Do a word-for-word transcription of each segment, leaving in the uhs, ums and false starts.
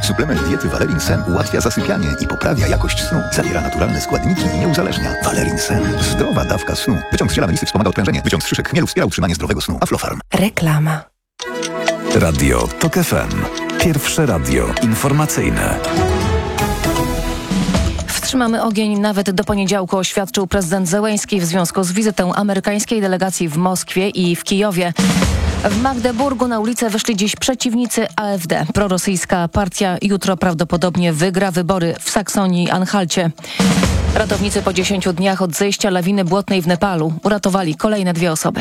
Suplement diety Valerin Sen ułatwia zasypianie i poprawia jakość snu. Zawiera naturalne składniki i nie uzależnia. Valerin Sen. Zdrowa dawka snu. Wyciąg z ziela melisy wspomaga odprężenie. Wyciąg z szyszek chmielu wspiera utrzymanie zdrowego snu. Aflofarm. Reklama. Radio TOK F M. Pierwsze radio informacyjne. Wstrzymamy ogień nawet do poniedziałku, oświadczył prezydent Zełenski w związku z wizytą amerykańskiej delegacji w Moskwie i w Kijowie. W Magdeburgu na ulicę wyszli dziś przeciwnicy A F D. Prorosyjska partia jutro prawdopodobnie wygra wybory w Saksonii i Anhalcie. Ratownicy po dziesięciu dniach od zejścia lawiny błotnej w Nepalu uratowali kolejne dwie osoby.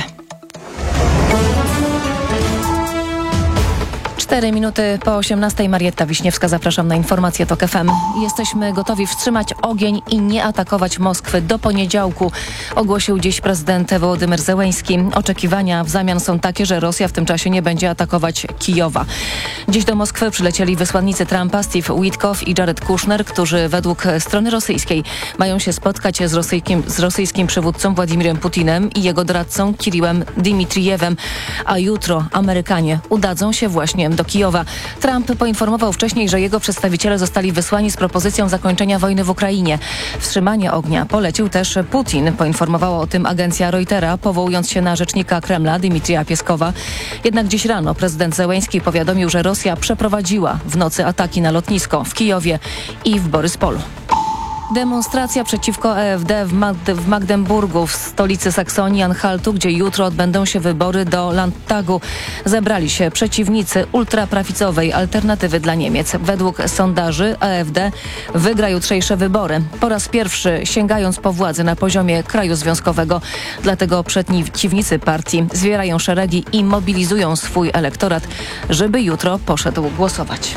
Cztery minuty po osiemnastej. Marietta Wiśniewska, zapraszam na informacje TOK F M. Jesteśmy gotowi wstrzymać ogień i nie atakować Moskwy do poniedziałku, ogłosił dziś prezydent Wołodymyr Zełenski. Oczekiwania w zamian są takie, że Rosja w tym czasie nie będzie atakować Kijowa. Dziś do Moskwy przylecieli wysłannicy Trumpa Steve Witkoff i Jared Kushner, którzy według strony rosyjskiej mają się spotkać z rosyjskim, z rosyjskim przywódcą Władimirem Putinem i jego doradcą Kirilem Dmitrijewem, a jutro Amerykanie udadzą się właśnie do Kijowa. Trump poinformował wcześniej, że jego przedstawiciele zostali wysłani z propozycją zakończenia wojny w Ukrainie. Wstrzymanie ognia polecił też Putin. Poinformowała o tym agencja Reutera, powołując się na rzecznika Kremla Dmitrija Pieskowa. Jednak dziś rano prezydent Zełenski powiadomił, że Rosja przeprowadziła w nocy ataki na lotnisko w Kijowie i w Boryspolu. Demonstracja przeciwko A F D w, Magde- w Magdeburgu, w stolicy Saksonii, Anhaltu, gdzie jutro odbędą się wybory do Landtagu. Zebrali się przeciwnicy ultraprawicowej alternatywy dla Niemiec. Według sondaży A F D wygra jutrzejsze wybory, po raz pierwszy sięgając po władzę na poziomie kraju związkowego. Dlatego przeciwnicy partii zwierają szeregi i mobilizują swój elektorat, żeby jutro poszedł głosować.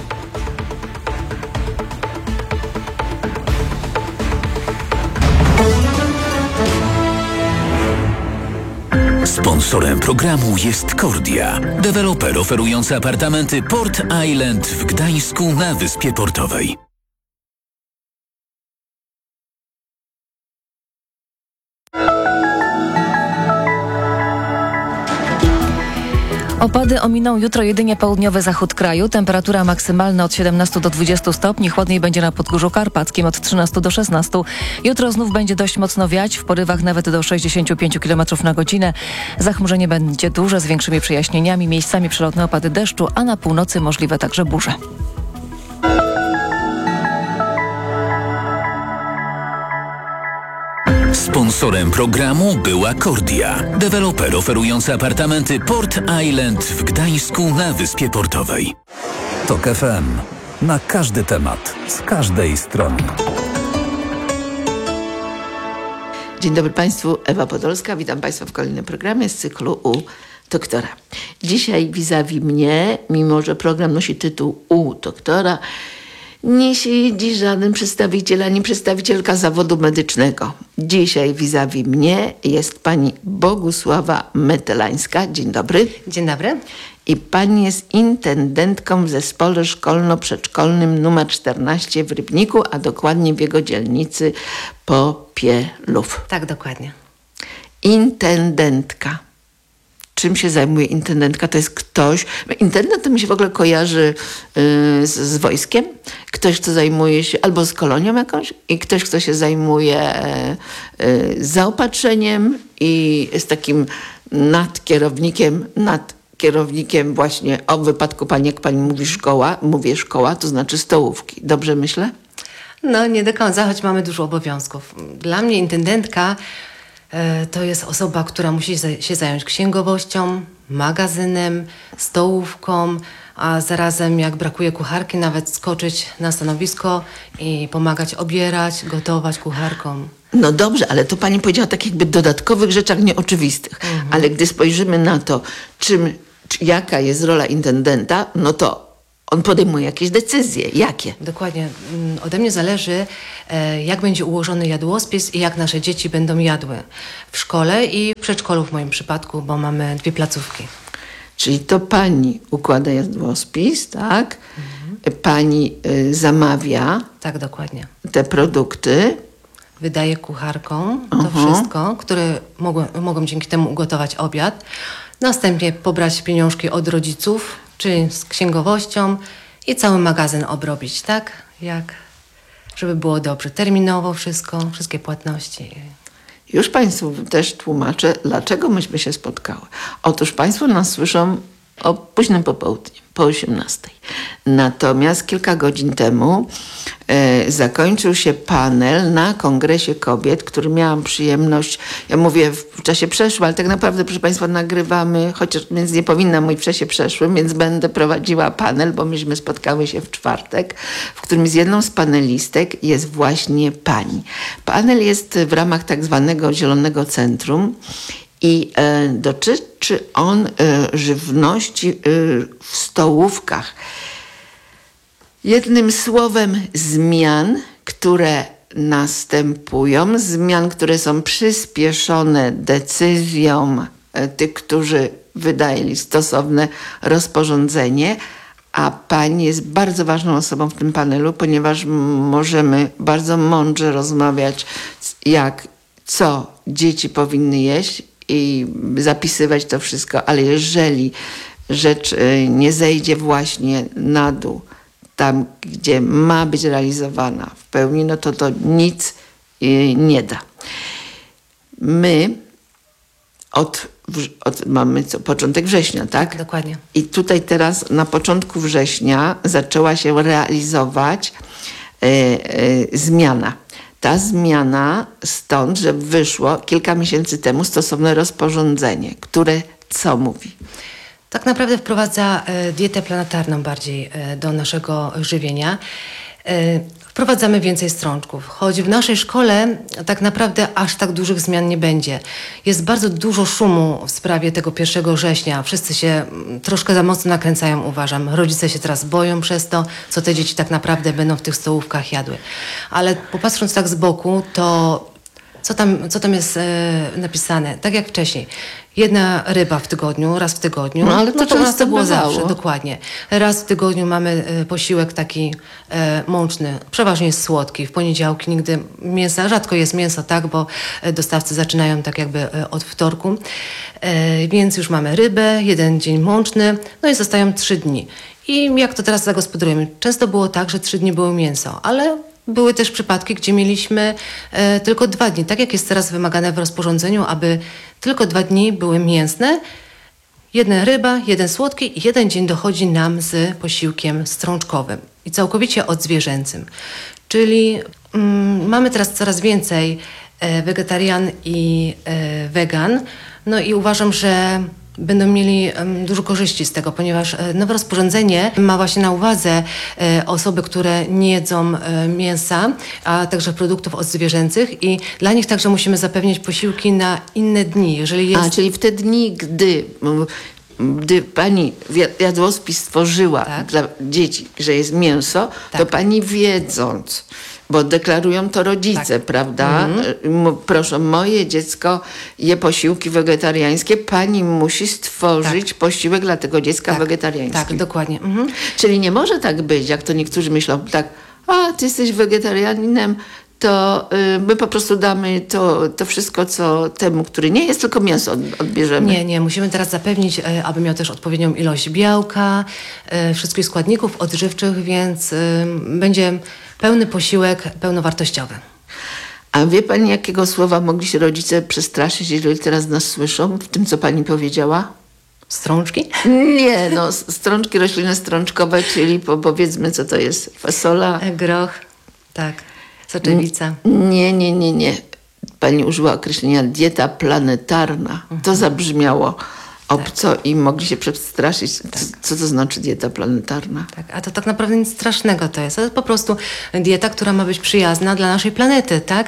Sponsorem programu jest Kordia, deweloper oferujący apartamenty Port Island w Gdańsku na Wyspie Portowej. Opady ominą jutro jedynie południowy zachód kraju. Temperatura maksymalna od siedemnastu do dwudziestu stopni. Chłodniej będzie na Podgórzu Karpackim od trzynastu do szesnastu. Jutro znów będzie dość mocno wiać, w porywach nawet do sześćdziesięciu pięciu kilometrów na godzinę. Zachmurzenie będzie duże, z większymi przejaśnieniami, miejscami przelotne opady deszczu, a na północy możliwe także burze. Sponsorem programu była Kordia, deweloper oferujący apartamenty Port Island w Gdańsku na Wyspie Portowej. TOK F M. Na każdy temat, z każdej strony. Dzień dobry Państwu, Ewa Podolska. Witam Państwa w kolejnym programie z cyklu U doktora. Dzisiaj vis-a-vis mnie, mimo że program nosi tytuł U doktora, nie siedzi żaden przedstawiciel ani przedstawicielka zawodu medycznego. Dzisiaj vis-a-vis mnie jest pani Bogusława Metelańska. Dzień dobry. Dzień dobry. I pani jest intendentką w zespole szkolno-przedszkolnym numer czternaście w Rybniku, a dokładnie w jego dzielnicy Popielów. Tak, dokładnie. Intendentka. Czym się zajmuje intendentka? To jest ktoś... Intendent to mi się w ogóle kojarzy yy, z, z wojskiem. Ktoś, kto zajmuje się albo z kolonią jakąś i ktoś, kto się zajmuje yy, zaopatrzeniem i jest takim nadkierownikiem, nad kierownikiem właśnie, o w wypadku pani, jak pani mówi szkoła, mówię szkoła, to znaczy stołówki. Dobrze myślę? No nie do końca, choć mamy dużo obowiązków. Dla mnie intendentka e, to jest osoba, która musi za- się zająć księgowością, magazynem, stołówką, a zarazem jak brakuje kucharki, nawet skoczyć na stanowisko i pomagać obierać, gotować kucharkom. No dobrze, ale to pani powiedziała o takich jakby dodatkowych rzeczach nieoczywistych. Mhm. Ale gdy spojrzymy na to, czym, czy, jaka jest rola intendenta, no to on podejmuje jakieś decyzje. Jakie? Dokładnie. Ode mnie zależy, jak będzie ułożony jadłospis i jak nasze dzieci będą jadły w szkole i w przedszkolu w moim przypadku, bo mamy dwie placówki. Czyli to pani układa jadłospis, tak? Mhm. Pani y, zamawia Tak, dokładnie. te produkty. Wydaję kucharkom to Aha. wszystko, które mogą, mogą dzięki temu ugotować obiad. Następnie pobrać pieniążki od rodziców, czy z księgowością i cały magazyn obrobić, tak? Jak, żeby było dobrze. Terminowo wszystko, wszystkie płatności. Już Państwu też tłumaczę, dlaczego myśmy się spotkały. Otóż Państwo nas słyszą o późnym popołudniu, po osiemnastej. Natomiast kilka godzin temu e, zakończył się panel na Kongresie Kobiet, który miałam przyjemność, ja mówię w czasie przeszłym, ale tak naprawdę, proszę Państwa, nagrywamy, chociaż więc nie powinnam mówić w czasie przeszłym, więc będę prowadziła panel, bo myśmy spotkały się w czwartek, w którym z jedną z panelistek jest właśnie pani. Panel jest w ramach tak zwanego Zielonego Centrum i e, dotyczy on e, żywności e, w stołówkach. Jednym słowem zmian, które następują, zmian, które są przyspieszone decyzją e, tych, którzy wydali stosowne rozporządzenie, a pani jest bardzo ważną osobą w tym panelu, ponieważ możemy bardzo mądrze rozmawiać, jak, co dzieci powinny jeść, i zapisywać to wszystko, ale jeżeli rzecz nie zejdzie właśnie na dół, tam gdzie ma być realizowana w pełni, no to to nic nie da. My od, od mamy co, początek września, tak? Tak, dokładnie. I tutaj teraz na początku września zaczęła się realizować e, e, zmiana. Ta zmiana stąd, że wyszło kilka miesięcy temu stosowne rozporządzenie, które co mówi? Tak naprawdę wprowadza e, dietę planetarną bardziej e, do naszego żywienia. E, wprowadzamy więcej strączków, choć w naszej szkole tak naprawdę aż tak dużych zmian nie będzie. Jest bardzo dużo szumu w sprawie tego pierwszego września. Wszyscy się mm, troszkę za mocno nakręcają, uważam. Rodzice się teraz boją przez to, co te dzieci tak naprawdę będą w tych stołówkach jadły. Ale popatrząc tak z boku, to co tam, co tam jest e, napisane? Tak jak wcześniej. Jedna ryba w tygodniu, raz w tygodniu. No ale to no to u nas często to było bywało. zawsze, dokładnie. Raz w tygodniu mamy e, posiłek taki e, mączny, przeważnie jest słodki. W poniedziałki nigdy mięsa, rzadko jest mięso, tak, bo e, dostawcy zaczynają tak jakby e, od wtorku. E, więc już mamy rybę, jeden dzień mączny, no i zostają trzy dni. I jak to teraz zagospodarujemy? Często było tak, że trzy dni było mięso, ale były też przypadki, gdzie mieliśmy e, tylko dwa dni, tak jak jest teraz wymagane w rozporządzeniu, aby tylko dwa dni były mięsne, jedna ryba, jeden słodki i jeden dzień dochodzi nam z posiłkiem strączkowym i całkowicie odzwierzęcym. Czyli mm, mamy teraz coraz więcej e, wegetarian i e, wegan, no i uważam, że będą mieli um, dużo korzyści z tego, ponieważ e, nowe rozporządzenie ma właśnie na uwadze e, osoby, które nie jedzą e, mięsa, a także produktów odzwierzęcych i dla nich także musimy zapewnić posiłki na inne dni. Jeżeli jest... A, czyli w te dni, gdy, gdy pani jadłospis stworzyła Tak. dla dzieci, że jest mięso, Tak. to pani wiedząc, bo deklarują to rodzice, Tak. prawda? M- Proszę, moje dziecko je posiłki wegetariańskie, pani musi stworzyć Tak. posiłek dla tego dziecka tak, wegetariański. tak, dokładnie. Mhm. Czyli nie może tak być, jak to niektórzy myślą, tak, a ty jesteś wegetarianinem, to y, my po prostu damy to, to wszystko, co temu, który nie jest, tylko mięso od, odbierzemy. Nie, nie. Musimy teraz zapewnić, e, aby miał też odpowiednią ilość białka, e, wszystkich składników odżywczych, więc e, będzie pełny posiłek, pełnowartościowy. A wie pani, jakiego słowa mogli się rodzice przestraszyć, jeżeli teraz nas słyszą, w tym, co pani powiedziała? Strączki? Nie, no, s- strączki, rośliny strączkowe, czyli po, powiedzmy, co to jest? Fasola? E, groch, tak. Soczewica. Nie, nie, nie, nie. Pani użyła określenia dieta planetarna. To zabrzmiało obco i mogli się przestraszyć. C- Co to znaczy dieta planetarna? Tak, a to tak naprawdę nic strasznego to jest. To jest po prostu dieta, która ma być przyjazna dla naszej planety, tak?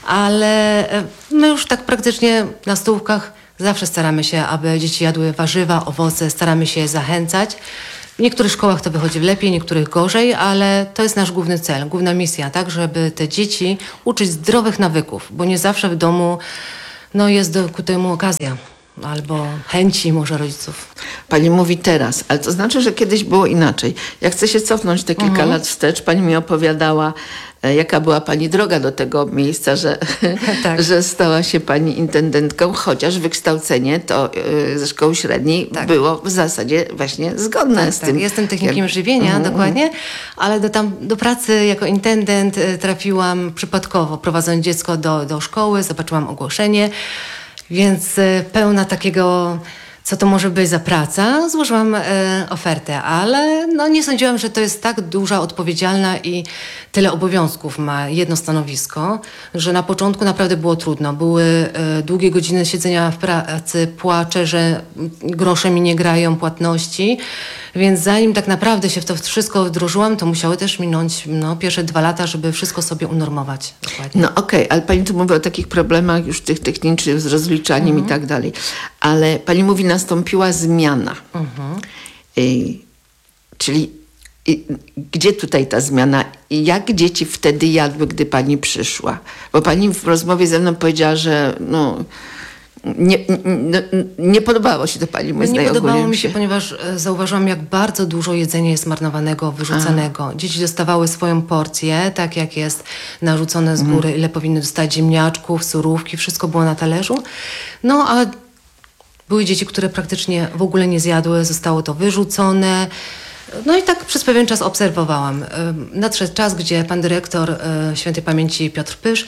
Ale e, my już tak praktycznie na stołówkach zawsze staramy się, aby dzieci jadły warzywa, owoce, staramy się je zachęcać. W niektórych szkołach to wychodzi lepiej, w niektórych gorzej, ale to jest nasz główny cel, główna misja, tak? Żeby te dzieci uczyć zdrowych nawyków, bo nie zawsze w domu no, jest do, ku temu okazja. Albo chęci może rodziców. Pani mówi teraz, ale to znaczy, że kiedyś było inaczej. Ja chcę się cofnąć te kilka lat wstecz. Pani mi opowiadała jaka była pani droga do tego miejsca, że, Tak. że stała się pani intendentką, chociaż wykształcenie to y, ze szkoły średniej Tak. było w zasadzie właśnie zgodne Tak, z tak. tym. Jestem technikiem jak- żywienia, Mhm. dokładnie, ale do, tam, do pracy jako intendent y, trafiłam przypadkowo, prowadząc dziecko do, do szkoły, zobaczyłam ogłoszenie, więc y, pełna takiego, co to może być za praca, złożyłam y, ofertę, ale no, nie sądziłam, że to jest tak duża, odpowiedzialna i tyle obowiązków ma jedno stanowisko, że na początku naprawdę było trudno. Były y, długie godziny siedzenia w pracy, płacze, że grosze mi nie grają, płatności. Więc zanim tak naprawdę się w to wszystko wdrożyłam, to musiały też minąć no, pierwsze dwa lata, żeby wszystko sobie unormować. Dokładnie. No okej, ale pani tu mówi o takich problemach już tych technicznych z rozliczaniem Mhm. i tak dalej. Ale pani mówi, nastąpiła zmiana. Mhm. Y, czyli y, gdzie tutaj ta zmiana? I jak dzieci wtedy jadły, gdy pani przyszła? Bo pani w rozmowie ze mną powiedziała, że no, nie, nie, nie podobało się to pani. No nie podobało mi się, ponieważ e, zauważyłam, jak bardzo dużo jedzenia jest marnowanego, wyrzucanego. Dzieci dostawały swoją porcję, tak jak jest narzucone z góry, ile powinny dostać ziemniaczków, surówki, wszystko było na talerzu. No a były dzieci, które praktycznie w ogóle nie zjadły, zostało to wyrzucone. No i tak przez pewien czas obserwowałam. E, Nadszedł czas, gdzie pan dyrektor e, świętej pamięci Piotr Pysz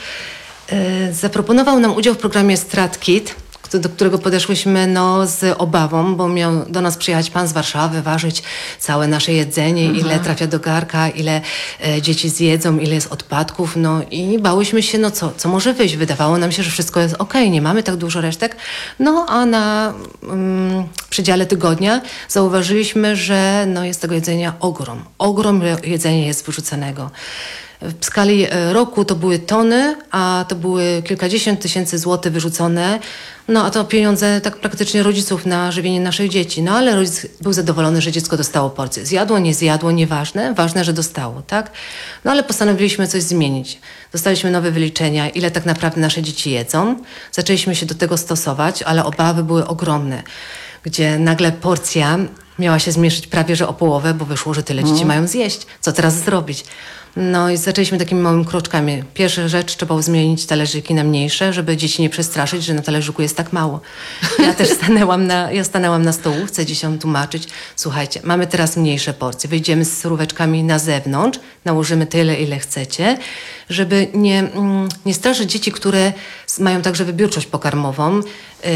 e, zaproponował nam udział w programie StratKit, do którego podeszłyśmy no, z obawą, bo miał do nas przyjechać pan z Warszawy, ważyć całe nasze jedzenie, mhm. ile trafia do garka, ile e, dzieci zjedzą, ile jest odpadków, no i bałyśmy się, no co, co może wyjść. Wydawało nam się, że wszystko jest okej, nie mamy tak dużo resztek. No a na mm, przedziale tygodnia zauważyliśmy, że no, jest tego jedzenia ogrom. Ogrom jedzenia jest wyrzucanego. W skali roku to były tony, a to były kilkadziesiąt tysięcy złotych wyrzucone. No a to pieniądze tak praktycznie rodziców na żywienie naszych dzieci. No ale rodzic był zadowolony, że dziecko dostało porcję. Zjadło, nie zjadło, nieważne. Ważne, że dostało, tak? No ale postanowiliśmy coś zmienić. Dostaliśmy nowe wyliczenia, ile tak naprawdę nasze dzieci jedzą. Zaczęliśmy się do tego stosować, ale obawy były ogromne. Gdzie nagle porcja miała się zmniejszyć prawie że o połowę, bo wyszło, że tyle dzieci mają zjeść. Co teraz zrobić? No i zaczęliśmy takimi małymi kroczkami. Pierwsza rzecz, trzeba było zmienić talerzyki na mniejsze, żeby dzieci nie przestraszyć, że na talerzyku jest tak mało. Ja też stanęłam na, ja stanęłam na stołówce, dzieciom tłumaczyć, słuchajcie, mamy teraz mniejsze porcje, wyjdziemy z suróweczkami na zewnątrz, nałożymy tyle, ile chcecie, żeby nie, nie straszyć dzieci, które mają także wybiórczość pokarmową yy,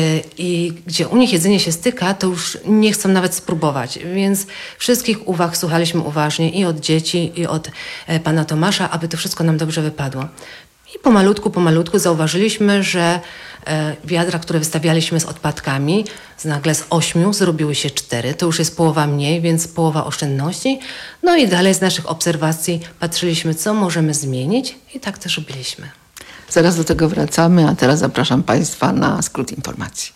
i gdzie u nich jedzenie się styka, to już nie chcą nawet spróbować. Więc wszystkich uwag słuchaliśmy uważnie i od dzieci, i od e, pana Tomasza, aby to wszystko nam dobrze wypadło. I pomalutku, pomalutku zauważyliśmy, że e, wiadra, które wystawialiśmy z odpadkami, z nagle z ośmiu zrobiły się cztery. To już jest połowa mniej, więc połowa oszczędności. No i dalej z naszych obserwacji patrzyliśmy, co możemy zmienić i tak też robiliśmy. Zaraz do tego wracamy, a teraz zapraszam państwa na skrót informacji.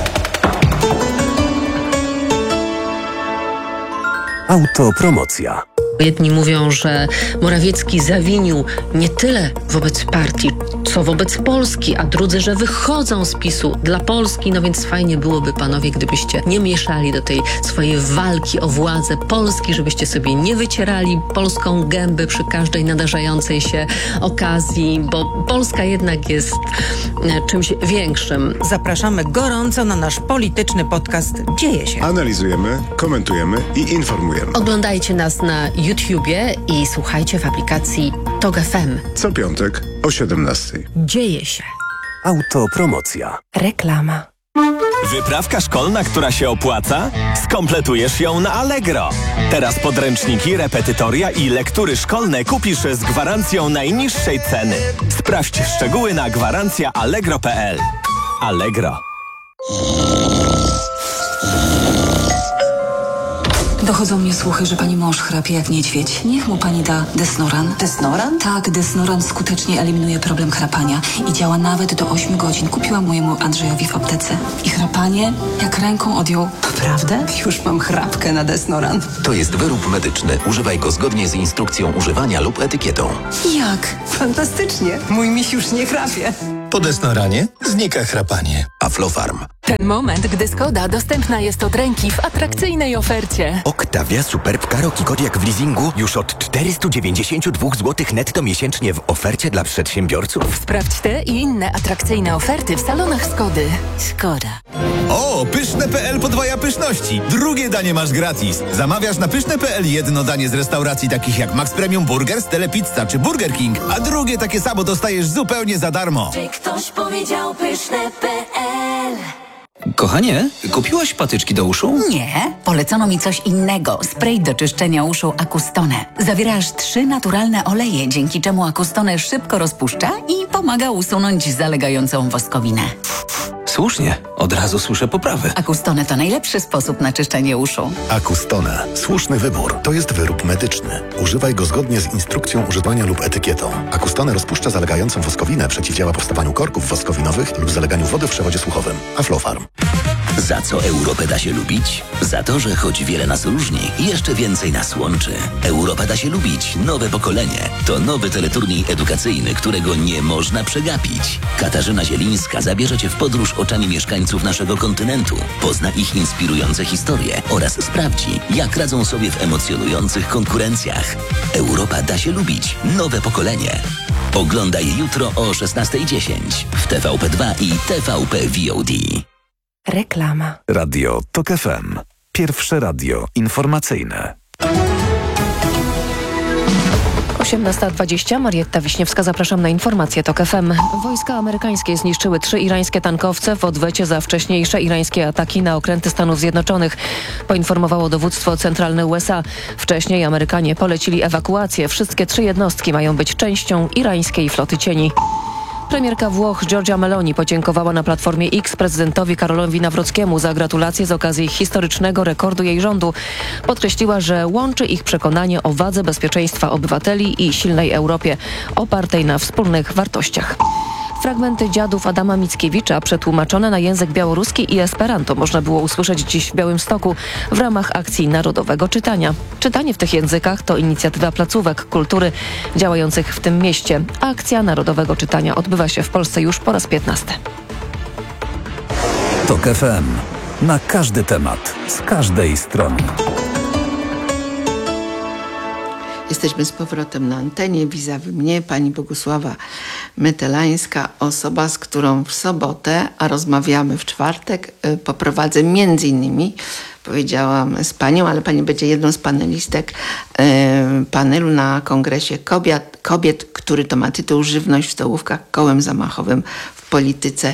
Autopromocja. Jedni mówią, że Morawiecki zawinił nie tyle wobec partii, co wobec Polski, a drudzy, że wychodzą z PiSu dla Polski. No więc fajnie byłoby, panowie, gdybyście nie mieszali do tej swojej walki o władzę Polski, żebyście sobie nie wycierali polską gęby przy każdej nadarzającej się okazji, bo Polska jednak jest czymś większym. Zapraszamy gorąco na nasz polityczny podcast Dzieje się. Analizujemy, komentujemy i informujemy. Oglądajcie nas na YouTubie i słuchajcie w aplikacji Tok F M. Co piątek o siedemnastej. Dzieje się. Autopromocja. Reklama. Wyprawka szkolna, która się opłaca? Skompletujesz ją na Allegro. Teraz podręczniki, repetytoria i lektury szkolne kupisz z gwarancją najniższej ceny. Sprawdź szczegóły na gwarancja allegro kropka p l. Allegro. Dochodzą mnie słuchy, że pani mąż chrapie jak niedźwiedź. Niech mu pani da Desnoran. Desnoran? Tak, Desnoran skutecznie eliminuje problem chrapania i działa nawet do ośmiu godzin. Kupiłam mojemu Andrzejowi w aptece. I chrapanie jak ręką odjął. Naprawdę? Już mam chrapkę na Desnoran. To jest wyrób medyczny. Używaj go zgodnie z instrukcją używania lub etykietą. Jak? Fantastycznie. Mój miś już nie chrapie. Po Desnoranie znika chrapanie. Aflofarm. Ten moment, gdy Skoda dostępna jest od ręki w atrakcyjnej ofercie. Octavia Superb Karoki Kodiaq w leasingu już od czterysta dziewięćdziesiąt dwa złote netto miesięcznie w ofercie dla przedsiębiorców. Sprawdź te i inne atrakcyjne oferty w salonach Skody. Skoda. O, pyszne kropka p l podwaja pyszności. Drugie danie masz gratis. Zamawiasz na pyszne kropka p l jedno danie z restauracji takich jak Max Premium Burgers, Telepizza czy Burger King, a drugie takie samo dostajesz zupełnie za darmo. Czy ktoś powiedział pyszne kropka p l? Kochanie, kupiłaś patyczki do uszu? Nie, polecono mi coś innego. Spray do czyszczenia uszu Acustone. Zawiera aż trzy naturalne oleje, dzięki czemu Acustone szybko rozpuszcza i pomaga usunąć zalegającą woskowinę. Słusznie, od razu słyszę poprawy. Acustone to najlepszy sposób na czyszczenie uszu. Acustone. Słuszny wybór. To jest wyrób medyczny. Używaj go zgodnie z instrukcją używania lub etykietą. Acustone rozpuszcza zalegającą woskowinę, przeciwdziała powstawaniu korków woskowinowych lub zaleganiu wody w przewodzie słuchowym. Aflofarm. Za co Europę da się lubić? Za to, że choć wiele nas różni, jeszcze więcej nas łączy. Europę da się lubić. Nowe pokolenie. To nowy teleturniej edukacyjny, którego nie można przegapić. Katarzyna Zielińska zabierze Cię w podróż oczami mieszkańców naszego kontynentu. Pozna ich inspirujące historie oraz sprawdzi, jak radzą sobie w emocjonujących konkurencjach. Europa da się lubić. Nowe pokolenie. Oglądaj jutro o szesnasta dziesięć w T V P dwa i T V P V O D. Reklama. Radio TOK F M. Pierwsze radio informacyjne. osiemnasta dwadzieścia, Marietta Wiśniewska, zapraszam na informacje TOK F M. Wojska amerykańskie zniszczyły trzy irańskie tankowce w odwecie za wcześniejsze irańskie ataki na okręty Stanów Zjednoczonych, poinformowało dowództwo centralne U S A. Wcześniej Amerykanie polecili ewakuację. Wszystkie trzy jednostki mają być częścią irańskiej floty cieni. Premierka Włoch Giorgia Meloni podziękowała na Platformie X prezydentowi Karolowi Nawrockiemu za gratulacje z okazji historycznego rekordu jej rządu. Podkreśliła, że łączy ich przekonanie o wadze bezpieczeństwa obywateli i silnej Europie opartej na wspólnych wartościach. Fragmenty Dziadów Adama Mickiewicza przetłumaczone na język białoruski i esperanto można było usłyszeć dziś w Białymstoku w ramach akcji Narodowego Czytania. Czytanie w tych językach to inicjatywa placówek kultury działających w tym mieście. Akcja Narodowego Czytania odbywa się w Polsce już po raz piętnasty. TOK F M. Na każdy temat, z każdej strony. Jesteśmy z powrotem na antenie. Vis-a-vis mnie pani Bogusława Mytelańska, osoba, z którą w sobotę, a rozmawiamy w czwartek, poprowadzę między innymi, powiedziałam z panią, ale pani będzie jedną z panelistek panelu na Kongresie Kobiet, kobiet, który to ma tytuł Żywność w stołówkach, kołem zamachowym w polityce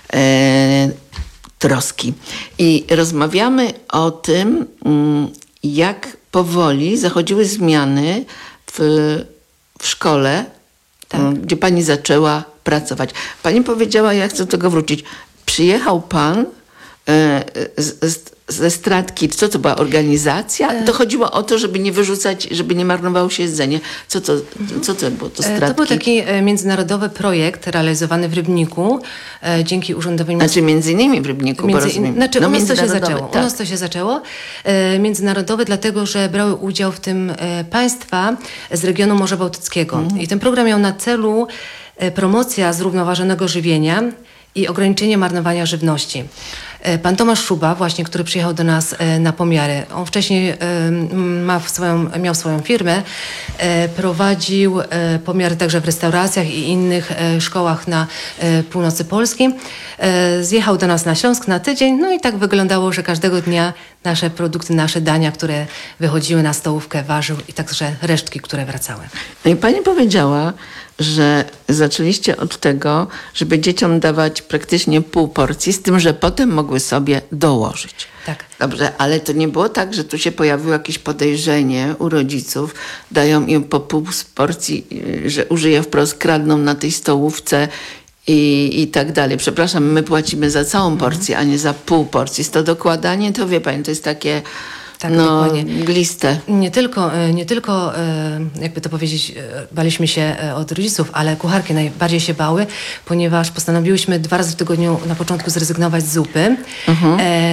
troski. I rozmawiamy o tym, jak powoli zachodziły zmiany w, w szkole, tak, gdzie pani zaczęła pracować. Pani powiedziała, ja chcę do tego wrócić. Przyjechał pan e, z, z, ze Stratki, co to była organizacja? To chodziło o to, żeby nie wyrzucać, żeby nie marnowało się jedzenie. Co to, co to było? To, Stratki? To był taki międzynarodowy projekt realizowany w Rybniku e, dzięki urzędowi... Znaczy między innymi w Rybniku, między, bo rozumiem. Znaczy no, u nas to się zaczęło. Tak. U nas to się zaczęło. E, międzynarodowy, dlatego że brały udział w tym e, państwa z regionu Morza Bałtyckiego. Mhm. I ten program miał na celu e, promocja zrównoważonego żywienia i ograniczenie marnowania żywności. Pan Tomasz Szuba, właśnie, który przyjechał do nas na pomiary, on wcześniej ma swoją, miał swoją firmę, prowadził pomiary także w restauracjach i innych szkołach na północy Polski. Zjechał do nas na Śląsk na tydzień, no i tak wyglądało, że każdego dnia nasze produkty, nasze dania, które wychodziły na stołówkę, ważył i także resztki, które wracały. No i pani powiedziała, że zaczęliście od tego, żeby dzieciom dawać praktycznie pół porcji, z tym, że potem mogły sobie dołożyć. Tak. Dobrze, ale to nie było tak, że tu się pojawiło jakieś podejrzenie u rodziców, dają im po pół porcji, że użyję wprost, kradną na tej stołówce i, i tak dalej. Przepraszam, my płacimy za całą porcję, mhm. a nie za pół porcji. To dokładanie, to wie pani, to jest takie... Tak, no, dokładnie. gliste. Nie tylko, nie tylko, jakby to powiedzieć, baliśmy się od rodziców, ale kucharki najbardziej się bały, ponieważ postanowiłyśmy dwa razy w tygodniu na początku zrezygnować z zupy. Mhm.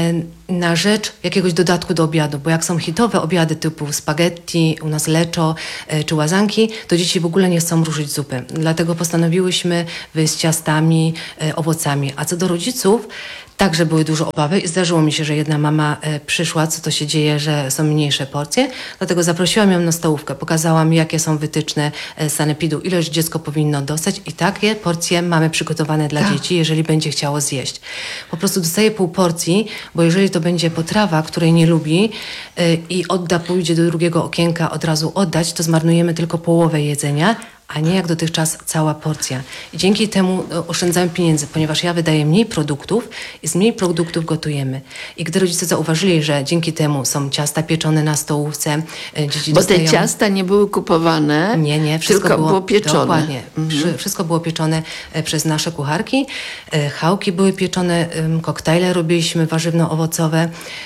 na rzecz jakiegoś dodatku do obiadu, bo jak są hitowe obiady typu spaghetti, u nas leczo e, czy łazanki, to dzieci w ogóle nie chcą ruszyć zupy. Dlatego postanowiłyśmy wyjść z ciastami, e, owocami. A co do rodziców, także były duże obawy i zdarzyło mi się, że jedna mama e, przyszła, co to się dzieje, że są mniejsze porcje, dlatego zaprosiłam ją na stołówkę, pokazałam, jakie są wytyczne e, sanepidu, ileż dziecko powinno dostać i takie porcje mamy przygotowane dla Tak. dzieci, jeżeli będzie chciało zjeść. Po prostu dostaje pół porcji, bo jeżeli to będzie potrawa, której nie lubi e, i odda, pójdzie do drugiego okienka od razu oddać, to zmarnujemy tylko połowę jedzenia, a nie jak dotychczas cała porcja. I dzięki temu oszczędzamy pieniędzy, ponieważ ja wydaję mniej produktów i z mniej produktów gotujemy. I gdy rodzice zauważyli, że dzięki temu są ciasta pieczone na stołówce, dzieci Bo dostają... te ciasta nie były kupowane, Nie, nie, wszystko tylko było, było pieczone. Dokładnie. Mhm. Wszystko było pieczone przez nasze kucharki. Chałki były pieczone, koktajle robiliśmy warzywno-owocowe.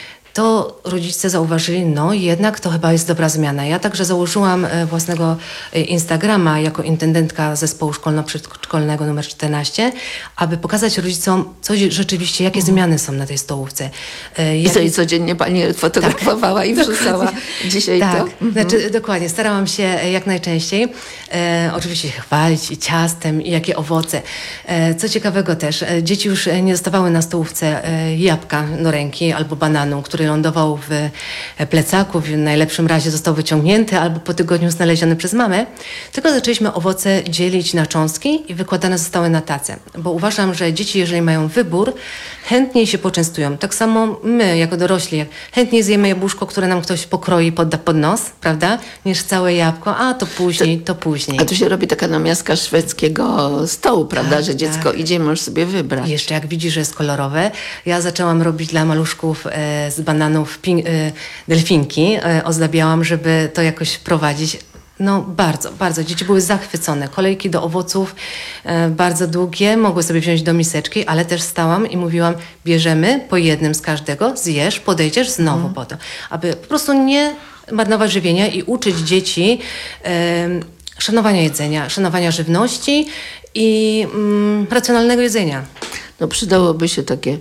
To rodzice zauważyli, no jednak to chyba jest dobra zmiana. Ja także założyłam e, własnego e, Instagrama jako intendentka zespołu szkolno-przedszkolnego numer czternaście, aby pokazać rodzicom, co rzeczywiście, jakie Mhm. zmiany są na tej stołówce. E, I co, i codziennie pani fotografowała tak, i wrzucała dzisiaj tak, to? Mhm. znaczy dokładnie, starałam się e, jak najczęściej. E, oczywiście się chwalić i ciastem, i jakie owoce. E, co ciekawego też, e, dzieci już nie dostawały na stołówce e, jabłka do ręki albo bananu, który lądował w plecaku, w najlepszym razie został wyciągnięty albo po tygodniu znaleziony przez mamę, tylko zaczęliśmy owoce dzielić na cząstki i wykładane zostały na tacę. Bo uważam, że dzieci, jeżeli mają wybór, chętniej się poczęstują. Tak samo my, jako dorośli, chętniej zjemy jabłuszko, które nam ktoś pokroi, podda pod nos, prawda, niż całe jabłko, a to później, to, to później. A tu się robi taka namiastka szwedzkiego stołu, prawda, Tak, że dziecko tak. idzie i możesz sobie wybrać. Jeszcze jak widzi, że jest kolorowe. Ja zaczęłam robić dla maluszków e, z bananów ping, e, delfinki. E, ozdabiałam, żeby to jakoś wprowadzić. No bardzo, bardzo. Dzieci były zachwycone. Kolejki do owoców e, bardzo długie. Mogły sobie wziąć do miseczki, ale też stałam i mówiłam, bierzemy po jednym z każdego, zjesz, podejdziesz znowu Mhm. po to. Aby po prostu nie marnować żywienia i uczyć dzieci e, szanowania jedzenia, szanowania żywności i mm, racjonalnego jedzenia. No przydałoby się takie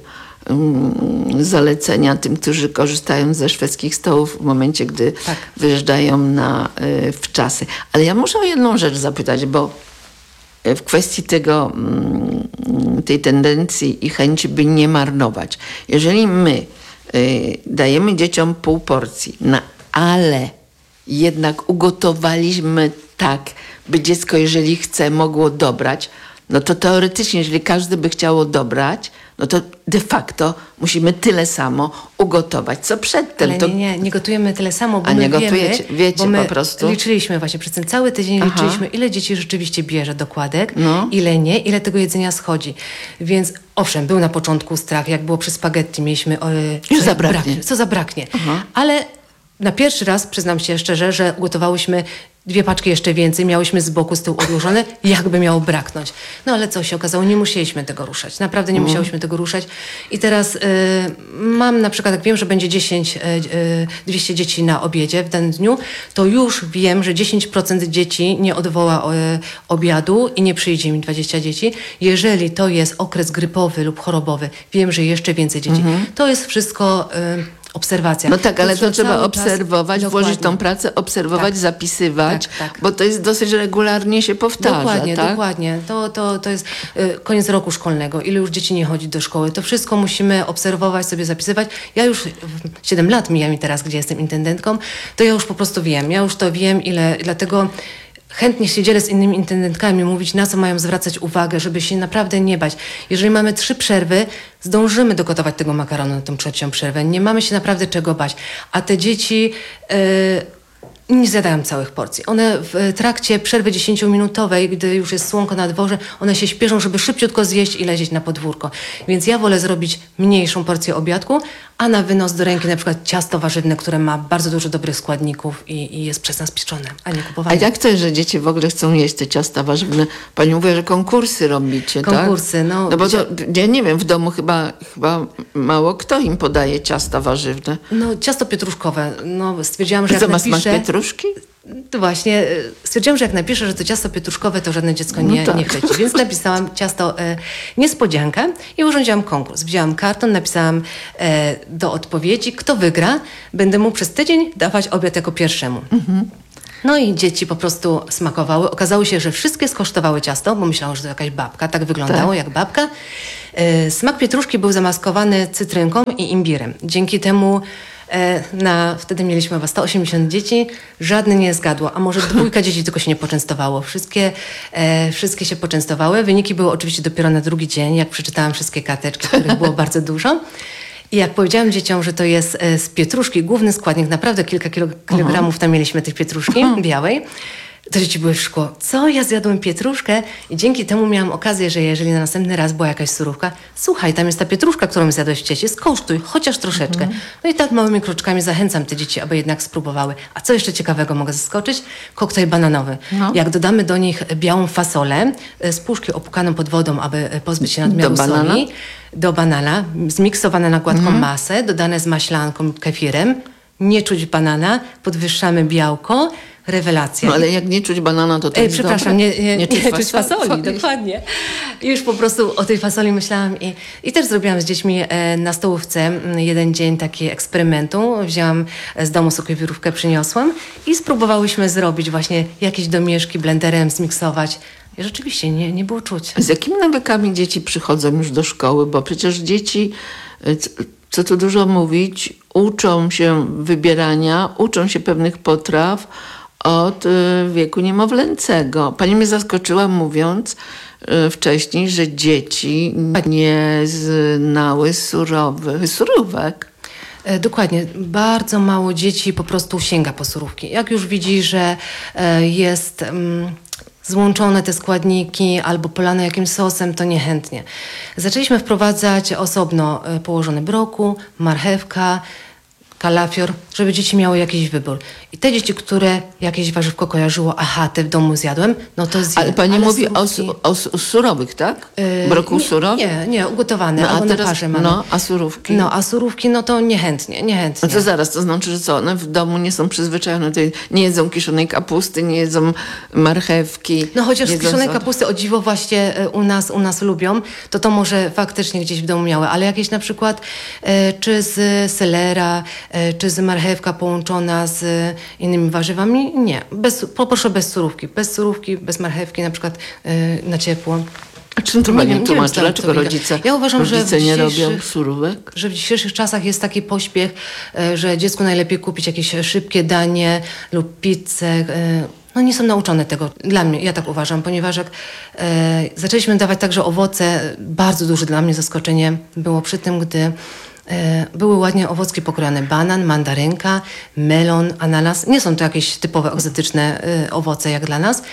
um, zalecenia tym, którzy korzystają ze szwedzkich stołów w momencie, gdy Tak. wyjeżdżają na y, wczasy. Ale ja muszę o jedną rzecz zapytać, bo w kwestii tego, mm, tej tendencji i chęci, by nie marnować. Jeżeli my y, dajemy dzieciom pół porcji, no, ale jednak ugotowaliśmy tak, by dziecko, jeżeli chce, mogło dobrać, no to teoretycznie, jeżeli każdy by chciało dobrać, no to de facto musimy tyle samo ugotować, co przedtem. Ale to... nie, nie, nie gotujemy tyle samo, bo A my nie wiemy, gotujecie, wiecie bo my po prostu? liczyliśmy właśnie, przez ten cały tydzień Aha. liczyliśmy, ile dzieci rzeczywiście bierze dokładek, No. ile nie, ile tego jedzenia schodzi. Więc owszem, był na początku strach, jak było przy spaghetti, mieliśmy... O, Już co zabraknie. braknie, co zabraknie. Aha. Ale na pierwszy raz, przyznam się szczerze, że ugotowałyśmy dwie paczki jeszcze więcej, miałyśmy z boku, z tyłu odłożone, jakby miało braknąć. No ale co się okazało, nie musieliśmy tego ruszać. Naprawdę nie Mhm. musiałyśmy tego ruszać. I teraz y, mam na przykład, jak wiem, że będzie dziesięć, y, y, dwieście dzieci na obiedzie w danym dniu, to już wiem, że dziesięć procent dzieci nie odwoła y, obiadu i nie przyjdzie mi dwadzieścia dzieci. Jeżeli to jest okres grypowy lub chorobowy, wiem, że jeszcze więcej dzieci. Mhm. To jest wszystko... Y, obserwacja. No tak, ale to trzeba cały obserwować, czas, włożyć dokładnie. tą pracę, obserwować, Tak. zapisywać, Tak, tak. bo to jest dosyć regularnie się powtarza. Dokładnie, tak? dokładnie. To, to, to jest y, koniec roku szkolnego. Ile już dzieci nie chodzi do szkoły. To wszystko musimy obserwować, sobie zapisywać. Ja już siedem lat mija mi teraz, gdzie jestem intendentką, to ja już po prostu wiem. Ja już to wiem, ile, dlatego chętnie się dzielę z innymi intendentkami, mówić, na co mają zwracać uwagę, żeby się naprawdę nie bać. Jeżeli mamy trzy przerwy, zdążymy dogotować tego makaronu na tą trzecią przerwę. Nie mamy się naprawdę czego bać. A te dzieci... Yy, nie zjadają całych porcji. One w trakcie przerwy dziesięciominutowej, gdy już jest słonko na dworze, one się śpieszą, żeby szybciutko zjeść i lecieć na podwórko. Więc ja wolę zrobić mniejszą porcję obiadku, a na wynos do ręki na przykład ciasto warzywne, które ma bardzo dużo dobrych składników i, i jest przez nas pieczone, a nie A kupowane. jak to jest, że dzieci w ogóle chcą jeść te ciasta warzywne? Pani mówi, że konkursy robicie, Konkursy, tak? no. No bo to, ja nie wiem, w domu chyba, chyba mało kto im podaje ciasta warzywne. No ciasto pietruszkowe. No stwierdziłam, że Co, jak masz, masz napiszę... pietruszki? To właśnie y, stwierdziłam, że jak napiszę, że to ciasto pietruszkowe, to żadne dziecko nie, No tak. nie chwyci. Więc napisałam ciasto y, niespodzianka i urządziłam konkurs. Wzięłam karton, napisałam y, do odpowiedzi, kto wygra, będę mu przez tydzień dawać obiad jako pierwszemu. Mhm. No i dzieci po prostu smakowały. Okazało się, że wszystkie skosztowały ciasto, bo myślały, że to jakaś babka. Tak wyglądało, Tak. jak babka. Y, smak pietruszki był zamaskowany cytrynką i imbirem. Dzięki temu e, na, wtedy mieliśmy chyba sto osiemdziesiąt dzieci, żadne nie zgadło, a może dwójka dzieci tylko się nie poczęstowało. Wszystkie, e, wszystkie się poczęstowały. Wyniki były oczywiście dopiero na drugi dzień, jak przeczytałam wszystkie karteczki, których było bardzo dużo. I jak powiedziałam dzieciom, że to jest e, z pietruszki główny składnik, naprawdę kilka kilo, kilogramów tam mieliśmy tej pietruszki białej, to dzieci były w szkole. Co? Ja zjadłem pietruszkę i dzięki temu miałam okazję, że jeżeli na następny raz była jakaś surówka, słuchaj, tam jest ta pietruszka, którą zjadłeś wcześniej, skosztuj, chociaż troszeczkę. Mhm. No i tak małymi kroczkami zachęcam te dzieci, aby jednak spróbowały. A co jeszcze ciekawego mogę zaskoczyć? Koktajl bananowy. No. Jak dodamy do nich białą fasolę e, z puszki opłukaną pod wodą, aby e, pozbyć się nadmiaru Do banana? soli, do banana, zmiksowane na gładką Mhm. masę, dodane z maślanką, kefirem, nie czuć banana, podwyższamy białko, rewelacja. No ale jak nie czuć banana, to to Ej, jest przepraszam, dobre. nie, nie, nie, czuć czuć fasoli, dokładnie. I już po prostu o tej fasoli myślałam i, i też zrobiłam z dziećmi e, na stołówce m, jeden dzień taki eksperymentu. Wzięłam z domu sokowiórówkę, przyniosłam i spróbowałyśmy zrobić właśnie jakieś domieszki blenderem, zmiksować. I rzeczywiście nie, nie było czuć. Z jakimi nawykami dzieci przychodzą już do szkoły? Bo przecież dzieci, c- co tu dużo mówić, uczą się wybierania, uczą się pewnych potraw od y, wieku niemowlęcego. Pani mnie zaskoczyła mówiąc y, wcześniej, że dzieci nie znały surowych surówek. E, Dokładnie. Bardzo mało dzieci po prostu sięga po surówki. Jak już widzi, że e, jest mm, złączone te składniki albo polane jakimś sosem, to niechętnie. Zaczęliśmy wprowadzać osobno e, położone broku, marchewka, kalafior, żeby dzieci miały jakiś wybór. I te dzieci, które jakieś warzywko kojarzyło, aha, te w domu zjadłem, no to zje. Ale pani Ale mówi o, surówki- su- o, su- surowych, tak? Yy, Broku nie, surowy? Nie, nie, ugotowane, No, a albo na teraz- parze mamy. no, a surówki? No, a surówki, no to niechętnie, niechętnie. No to zaraz, to znaczy, że co? One w domu nie są przyzwyczajone, do, nie jedzą kiszonej kapusty, nie jedzą marchewki. No chociaż z jedzą kiszonej co- kapusty o dziwo właśnie e, u nas, u nas lubią, to to może faktycznie gdzieś w domu miały, ale jakieś na przykład e, czy z selera, e, czy z marchewka połączona z e, innymi warzywami, nie. Bez, poproszę bez surówki. Bez surówki, bez marchewki na przykład e, na ciepło. A czym to Nie pani wiem, nie wiem, tłumaczy? co tam Dlaczego to wynika. rodzice, Ja uważam, że w rodzice nie robią dzisiejszych- surówek? Że w dzisiejszych czasach jest taki pośpiech, e, że dziecku najlepiej kupić jakieś szybkie danie lub pizzę. e, No nie są nauczone tego. Dla mnie, ja tak uważam, ponieważ jak e, zaczęliśmy dawać także owoce, bardzo duże dla mnie zaskoczenie było przy tym, gdy e, były ładnie owocki pokrojone. Banan, mandarynka, melon, ananas. Nie są to jakieś typowe egzotyczne e, owoce jak dla nas.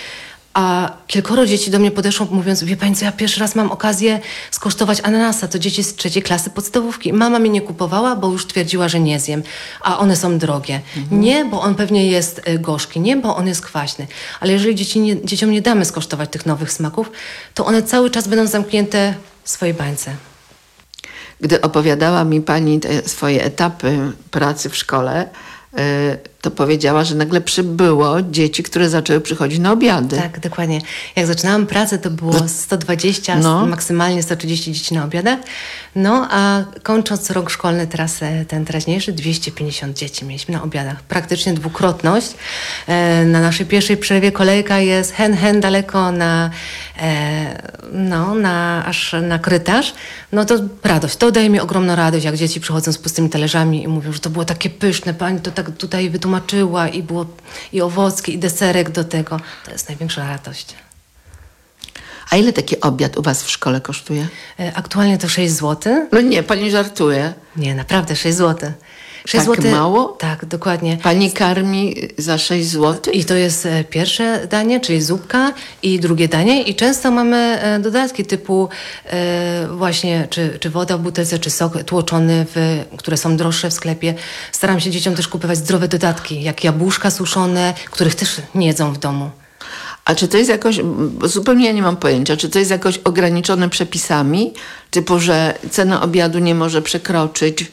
A kilkoro dzieci do mnie podeszło mówiąc, wie pani co, ja pierwszy raz mam okazję skosztować ananasa. To dzieci z trzeciej klasy podstawówki. Mama mi nie kupowała, bo już twierdziła, że nie zjem. A one są drogie. Mhm. Nie, bo on pewnie jest y, gorzki. Nie, bo on jest kwaśny. Ale jeżeli dzieci nie, dzieciom nie damy skosztować tych nowych smaków, to one cały czas będą zamknięte w swojej bańce. Gdy opowiadała mi pani te swoje etapy pracy w szkole, y, to powiedziała, że nagle przybyło dzieci, które zaczęły przychodzić na obiady. Tak, dokładnie. Jak zaczynałam pracę, to było sto dwadzieścia, No. maksymalnie sto trzydzieści dzieci na obiadach. No, a kończąc rok szkolny teraz, e, ten teraźniejszy, dwieście pięćdziesiąt dzieci mieliśmy na obiadach. Praktycznie dwukrotność. E, Na naszej pierwszej przerwie kolejka jest hen, hen daleko na, e, no, na, aż na korytarz. No to radość. To daje mi ogromną radość, jak dzieci przychodzą z pustymi talerzami i mówią, że to było takie pyszne, pani to tak tutaj wytłumaczyła i było i owocki, i deserek do tego. To jest największa radość. A ile taki obiad u was w szkole kosztuje? E, Aktualnie to sześć złotych. No nie, pani żartuje. Nie, naprawdę sześć złotych. Tak mało? Tak, dokładnie. Pani karmi za sześć złotych? I to jest e, pierwsze danie, czyli zupka i drugie danie i często mamy e, dodatki typu e, właśnie czy, czy woda w butelce, czy sok tłoczony, w, które są droższe w sklepie. Staram się dzieciom też kupować zdrowe dodatki, jak jabłuszka suszone, których też nie jedzą w domu. A czy to jest jakoś, bo zupełnie ja nie mam pojęcia, czy to jest jakoś ograniczone przepisami, typu, że cena obiadu nie może przekroczyć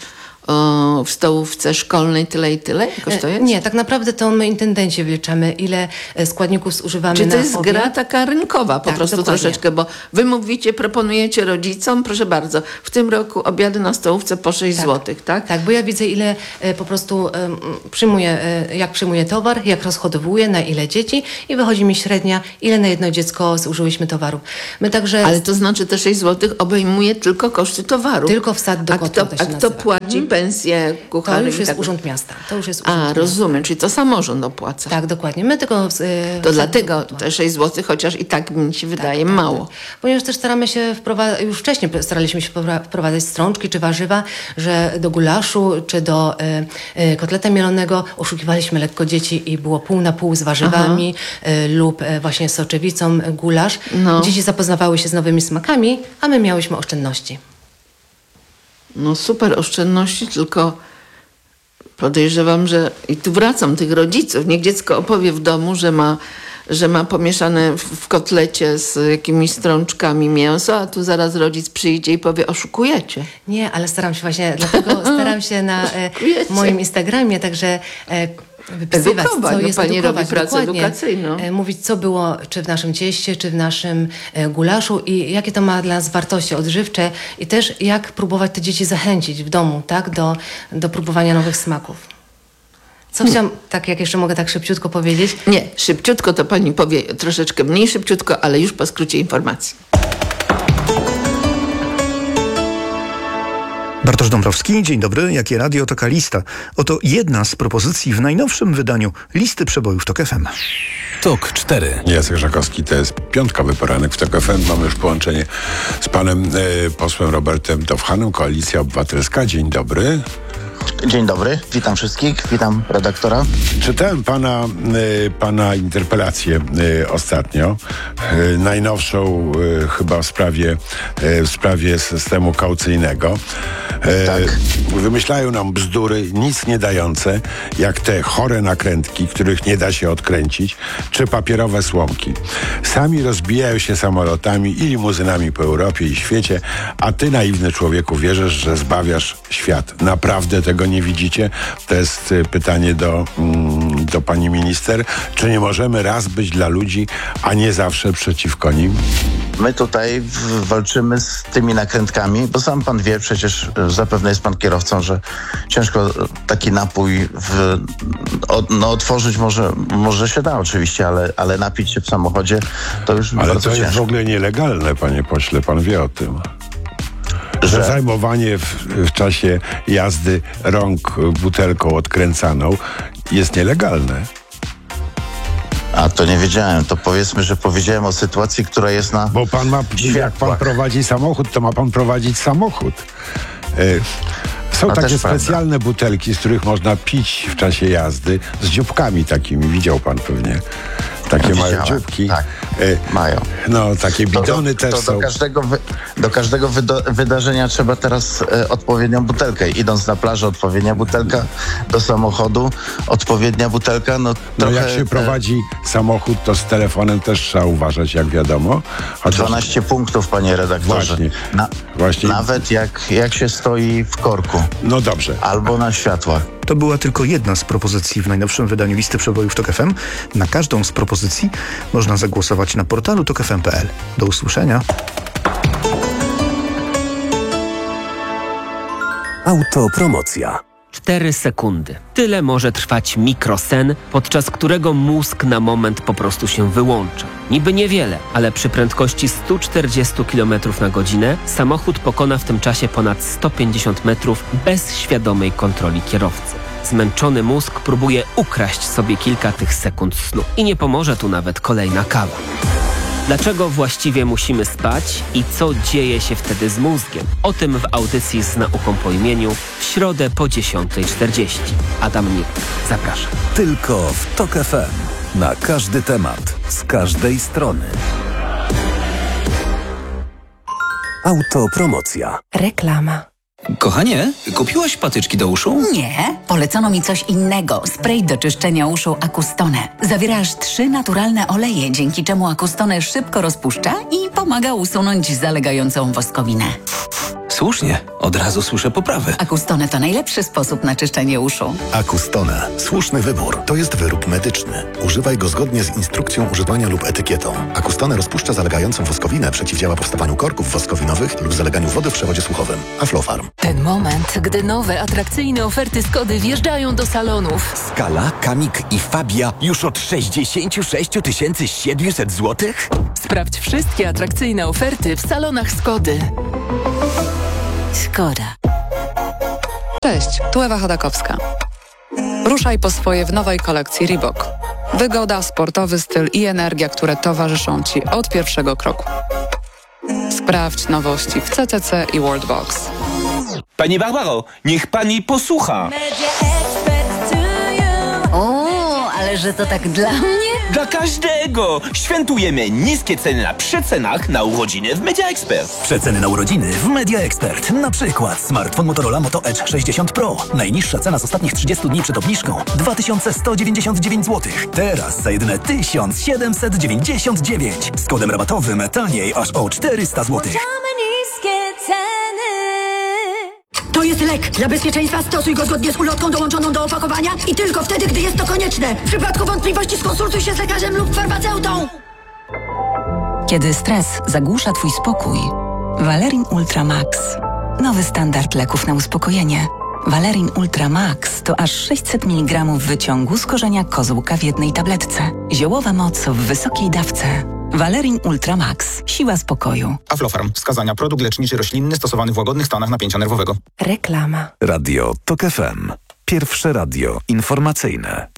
o, w stołówce szkolnej tyle i tyle? Jakoś to jest? Nie, tak naprawdę to my intendencie wliczamy, ile składników zużywamy Czy na to jest obiad. gra taka rynkowa po Tak, prostu dokładnie. troszeczkę, bo wy mówicie, proponujecie rodzicom, proszę bardzo, w tym roku obiady na stołówce po sześć Tak. złotych, tak? Tak, bo ja widzę, ile e, po prostu e, przyjmuję, e, jak przyjmuję towar, jak rozchodowuję, na ile dzieci i wychodzi mi średnia, ile na jedno dziecko zużyłyśmy towaru. My także... Ale to znaczy te sześć złotych obejmuje tylko koszty towaru. Tylko wsad do A kotła kto, to a się kto nazywa. płaci pensję kucharzy? To już i jest tak- Urząd Miasta. To już jest Urząd A, Miasta. rozumiem, czyli to samorząd opłaca. Tak, dokładnie. My tylko... E, To dlatego te sześć złotych, chociaż i tak mi się wydaje tak, mało. tak. Ponieważ też staramy się wprowadzać, już wcześniej staraliśmy się wpra- wprowadzać strączki czy warzywa, że do gulaszu czy do e, e, kotleta mielonego oszukiwaliśmy lekko dzieci i było pół na pół z warzywami e, lub e, właśnie z soczewicą e, gulasz. No. Dzieci zapoznawały się z nowymi smakami, a my miałyśmy oszczędności. No super oszczędności, tylko podejrzewam, że i tu wracam tych rodziców. Niech dziecko opowie w domu, że ma, że ma pomieszane w, w kotlecie z jakimiś strączkami mięso, a tu zaraz rodzic przyjdzie i powie, oszukujecie. Nie, ale staram się właśnie, dlatego staram się na e, moim Instagramie także e, wypisywać, Edukować, co no jest pani edukować, robi pracę dokładnie. edukacyjną. E, Mówić, co było, czy w naszym cieście, czy w naszym e, gulaszu i jakie to ma dla nas wartości odżywcze i też jak próbować te dzieci zachęcić w domu, tak, do, do próbowania nowych smaków. Co chciałam, tak jak jeszcze mogę tak szybciutko powiedzieć? Nie, szybciutko to pani powie troszeczkę mniej szybciutko, ale już po skrócie informacji. Bartosz Dąbrowski, dzień dobry. Jakie radio, taka lista. Oto jedna z propozycji w najnowszym wydaniu listy przebojów TOK F M. TOK cztery. Jacek Żakowski, to jest piątkowy poranek w TOK F M. Mamy już połączenie z panem e, posłem Robertem Towchanem, Koalicja Obywatelska. Dzień dobry. Dzień dobry, witam wszystkich, witam redaktora. Czytałem pana, y, pana interpelację y, ostatnio, y, najnowszą y, chyba w sprawie, y, w sprawie systemu kaucyjnego. Y, Tak. Wymyślają nam bzdury, nic nie dające, jak te chore nakrętki, których nie da się odkręcić, czy papierowe słomki. Sami rozbijają się samolotami i limuzynami po Europie i świecie, a ty, naiwny człowieku, wierzysz, że zbawiasz świat. Naprawdę tego nie widzicie? To jest y, pytanie do, mm, do pani minister. Czy nie możemy raz być dla ludzi, a nie zawsze przeciwko nim? My tutaj w, walczymy z tymi nakrętkami, bo sam pan wie, przecież e, zapewne jest pan kierowcą, że ciężko taki napój w, o, no, otworzyć może, może się da oczywiście, ale, ale napić się w samochodzie to już Ale bardzo to jest ciężko. w ogóle nielegalne, panie pośle, pan wie o tym. Że, Że? zajmowanie w, w czasie jazdy rąk butelką odkręcaną jest nielegalne. A to nie wiedziałem, to powiedzmy, że powiedziałem o sytuacji, która jest na Bo pan ma, jak pan prowadzi samochód, to ma pan prowadzić samochód. Y, Są No takie też prawda. specjalne butelki, z których można pić w czasie jazdy, z dzióbkami takimi, widział pan pewnie. Takie No, małe widziałem, dzióbki. tak. Y, Mają. No, takie bidony to, też to są. Do każdego, wy, do każdego wydo, wydarzenia trzeba teraz e, odpowiednią butelkę. Idąc na plażę, odpowiednia butelka, do samochodu odpowiednia butelka. No, No trochę, jak się prowadzi samochód, to z telefonem też trzeba uważać, jak wiadomo. Chociaż dwanaście punktów, panie redaktorze. Właśnie. Na, Właśnie. Nawet jak, jak się stoi w korku. No dobrze. Albo na światłach. To była tylko jedna z propozycji w najnowszym wydaniu listy przebojów TOK F M. Na każdą z propozycji można zagłosować na portalu tok f m kropka p l. Do usłyszenia. Autopromocja. cztery sekundy. Tyle może trwać mikrosen, podczas którego mózg na moment po prostu się wyłącza. Niby niewiele, ale przy prędkości sto czterdzieści kilometrów na godzinę samochód pokona w tym czasie ponad sto pięćdziesiąt metrów bez świadomej kontroli kierowcy. Zmęczony mózg próbuje ukraść sobie kilka tych sekund snu. I nie pomoże tu nawet kolejna kawa. Dlaczego właściwie musimy spać i co dzieje się wtedy z mózgiem? O tym w audycji z nauką po imieniu w środę po dziesiątej czterdzieści. Adam Mirk, zapraszam. Tylko w TOK F M. Na każdy temat, z każdej strony. Autopromocja. Reklama. Kochanie, kupiłaś patyczki do uszu? Nie, polecono mi coś innego. Spray do czyszczenia uszu Acustone. Zawiera aż trzy naturalne oleje, dzięki czemu Acustone szybko rozpuszcza i pomaga usunąć zalegającą woskowinę. Słusznie, od razu słyszę poprawę. Acustone to najlepszy sposób na czyszczenie uszu. Acustone. Słuszny wybór. To jest wyrób medyczny. Używaj go zgodnie z instrukcją używania lub etykietą. Acustone rozpuszcza zalegającą woskowinę, przeciwdziała powstawaniu korków woskowinowych lub zaleganiu wody w przewodzie słuchowym. Aflofarm. Ten moment, gdy nowe, atrakcyjne oferty Skody wjeżdżają do salonów. Skala, Kamik i Fabia już od sześćdziesiąt sześć tysięcy siedemset złotych? Sprawdź wszystkie atrakcyjne oferty w salonach Skody. Skoda. Cześć, tu Ewa Chodakowska. Ruszaj po swoje w nowej kolekcji Reebok. Wygoda, sportowy styl i energia, które towarzyszą Ci od pierwszego kroku. Sprawdź nowości w C C C i Worldbox. Pani Barbaro, niech pani posłucha. O, ale że to tak dla mnie? Dla każdego! Świętujemy niskie ceny na przecenach na urodziny w Media Expert. Przeceny na urodziny w Media Expert. Na przykład smartfon Motorola Moto Edge sześćdziesiąt Pro. Najniższa cena z ostatnich trzydziestu dni przed obniżką dwa tysiące sto dziewięćdziesiąt dziewięć złotych. Teraz za jedyne tysiąc siedemset dziewięćdziesiąt dziewięć. Z kodem rabatowym taniej aż o czterysta złotych. To jest lek. Dla bezpieczeństwa stosuj go zgodnie z ulotką dołączoną do opakowania i tylko wtedy, gdy jest to konieczne. W przypadku wątpliwości skonsultuj się z lekarzem lub farmaceutą. Kiedy stres zagłusza Twój spokój, Valerin Ultra Max. Nowy standard leków na uspokojenie. Valerin Ultra Max to aż sześćset miligramów wyciągu z korzenia kozłka w jednej tabletce. Ziołowa moc w wysokiej dawce. Valerin Ultra Max. Siła spokoju. Aflofarm. Wskazania. Produkt leczniczy roślinny stosowany w łagodnych stanach napięcia nerwowego. Reklama. Radio TOK F M. Pierwsze radio informacyjne.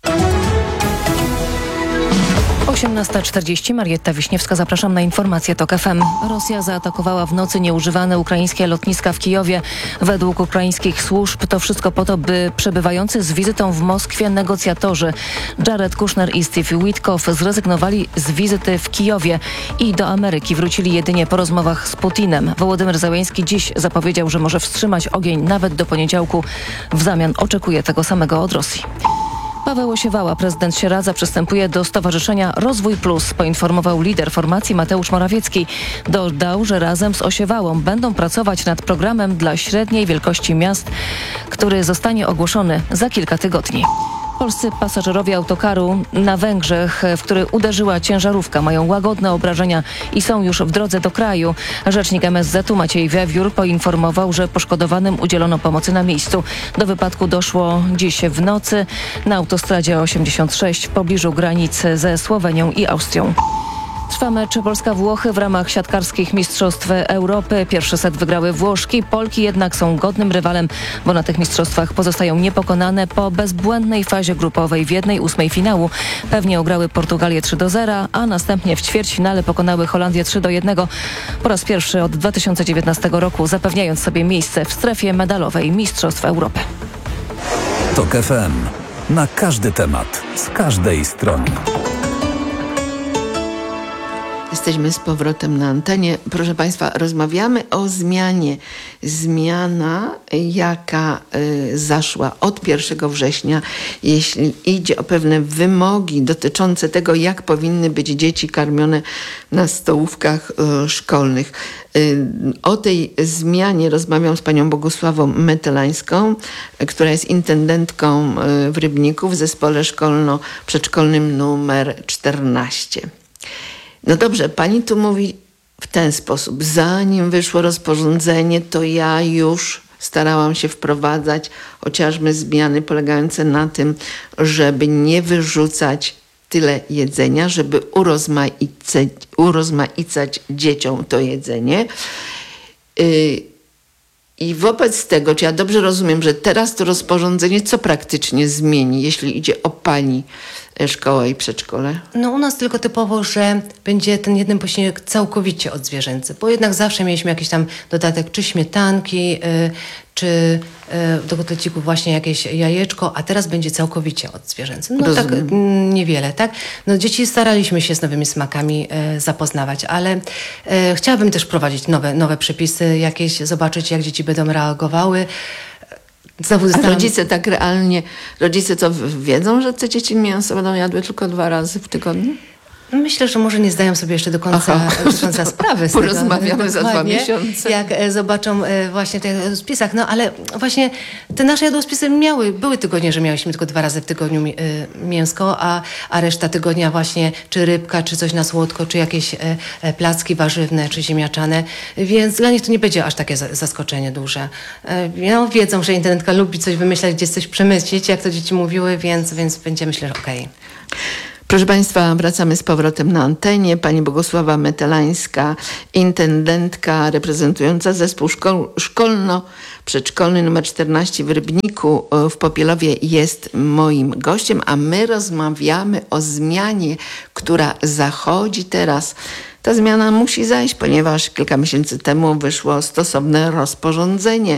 osiemnasta czterdzieści, Marietta Wiśniewska, zapraszam na informacje TOK F M. Rosja zaatakowała w nocy nieużywane ukraińskie lotniska w Kijowie. Według ukraińskich służb to wszystko po to, by przebywający z wizytą w Moskwie negocjatorzy Jared Kushner i Steve Witkoff zrezygnowali z wizyty w Kijowie i do Ameryki wrócili jedynie po rozmowach z Putinem. Wołodymyr Zełenski dziś zapowiedział, że może wstrzymać ogień nawet do poniedziałku. W zamian oczekuje tego samego od Rosji. Paweł Osiewała, prezydent Sieradza, przystępuje do Stowarzyszenia Rozwój Plus, poinformował lider formacji Mateusz Morawiecki. Dodał, że razem z Osiewałą będą pracować nad programem dla średniej wielkości miast, który zostanie ogłoszony za kilka tygodni. Polscy pasażerowie autokaru na Węgrzech, w który uderzyła ciężarówka, mają łagodne obrażenia i są już w drodze do kraju. Rzecznik M S Z u Maciej Wiewiór poinformował, że poszkodowanym udzielono pomocy na miejscu. Do wypadku doszło dziś w nocy na autostradzie osiemdziesiąt sześć w pobliżu granicy ze Słowenią i Austrią. Trwa mecz Polska-Włochy w ramach siatkarskich Mistrzostw Europy. Pierwszy set wygrały Włoszki. Polki jednak są godnym rywalem, bo na tych mistrzostwach pozostają niepokonane po bezbłędnej fazie grupowej w jednej ósmej finału. Pewnie ograły Portugalię trzy do zera, a następnie w ćwierćfinale pokonały Holandię trzy do jednego. Po raz pierwszy od dwa tysiące dziewiętnastego roku, zapewniając sobie miejsce w strefie medalowej Mistrzostw Europy. TOK F M. Na każdy temat, z każdej strony. Jesteśmy z powrotem na antenie. Proszę Państwa, rozmawiamy o zmianie. Zmiana, jaka y, zaszła od pierwszego września, jeśli idzie o pewne wymogi dotyczące tego, jak powinny być dzieci karmione na stołówkach y, szkolnych. Y, o tej zmianie rozmawiam z panią Bogusławą Metelańską, y, która jest intendentką y, w Rybniku w zespole szkolno-przedszkolnym numer czternaście. No dobrze, pani tu mówi w ten sposób. Zanim wyszło rozporządzenie, to ja już starałam się wprowadzać chociażby zmiany polegające na tym, żeby nie wyrzucać tyle jedzenia, żeby urozmaicać, urozmaicać dzieciom to jedzenie. Yy, I wobec tego, czy ja dobrze rozumiem, że teraz to rozporządzenie co praktycznie zmieni, jeśli idzie o pani szkołę i przedszkole? No u nas tylko typowo, że będzie ten jeden posiłek całkowicie odzwierzęcy, bo jednak zawsze mieliśmy jakiś tam dodatek czy śmietanki, yy, czy yy, do kotlecików właśnie jakieś jajeczko, a teraz będzie całkowicie odzwierzęcy. No Rozumiem. tak mm, niewiele, tak? No dzieci staraliśmy się z nowymi smakami yy, zapoznawać, ale yy, chciałabym też wprowadzić nowe, nowe przepisy jakieś, zobaczyć jak dzieci będą reagowały. Znowu A zostałam... rodzice tak realnie, rodzice to wiedzą, że te dzieci mięso będą jadły tylko dwa razy w tygodniu? Myślę, że może nie zdają sobie jeszcze do końca, do końca sprawy z tego. Porozmawiamy za dwa miesiące. Jak e, zobaczą e, właśnie w tych jadłospisach. No ale właśnie te nasze jadłospisy miały, były tygodnie, że miałyśmy tylko dwa razy w tygodniu mi, e, mięsko, a, a reszta tygodnia właśnie czy rybka, czy coś na słodko, czy jakieś e, e, placki warzywne, czy ziemniaczane. Więc dla nich to nie będzie aż takie za, zaskoczenie duże. E, no, wiedzą, że internetka lubi coś wymyślać, gdzieś coś przemyślić, jak to dzieci mówiły, więc, więc będzie, myślę, że okej. Okay. Proszę Państwa, wracamy z powrotem na antenie. Pani Bogusława Metelańska, intendentka reprezentująca zespół szkol, szkolno-przedszkolny numer czternaście w Rybniku w Popielowie jest moim gościem, a my rozmawiamy o zmianie, która zachodzi teraz. Ta zmiana musi zajść, ponieważ kilka miesięcy temu wyszło stosowne rozporządzenie,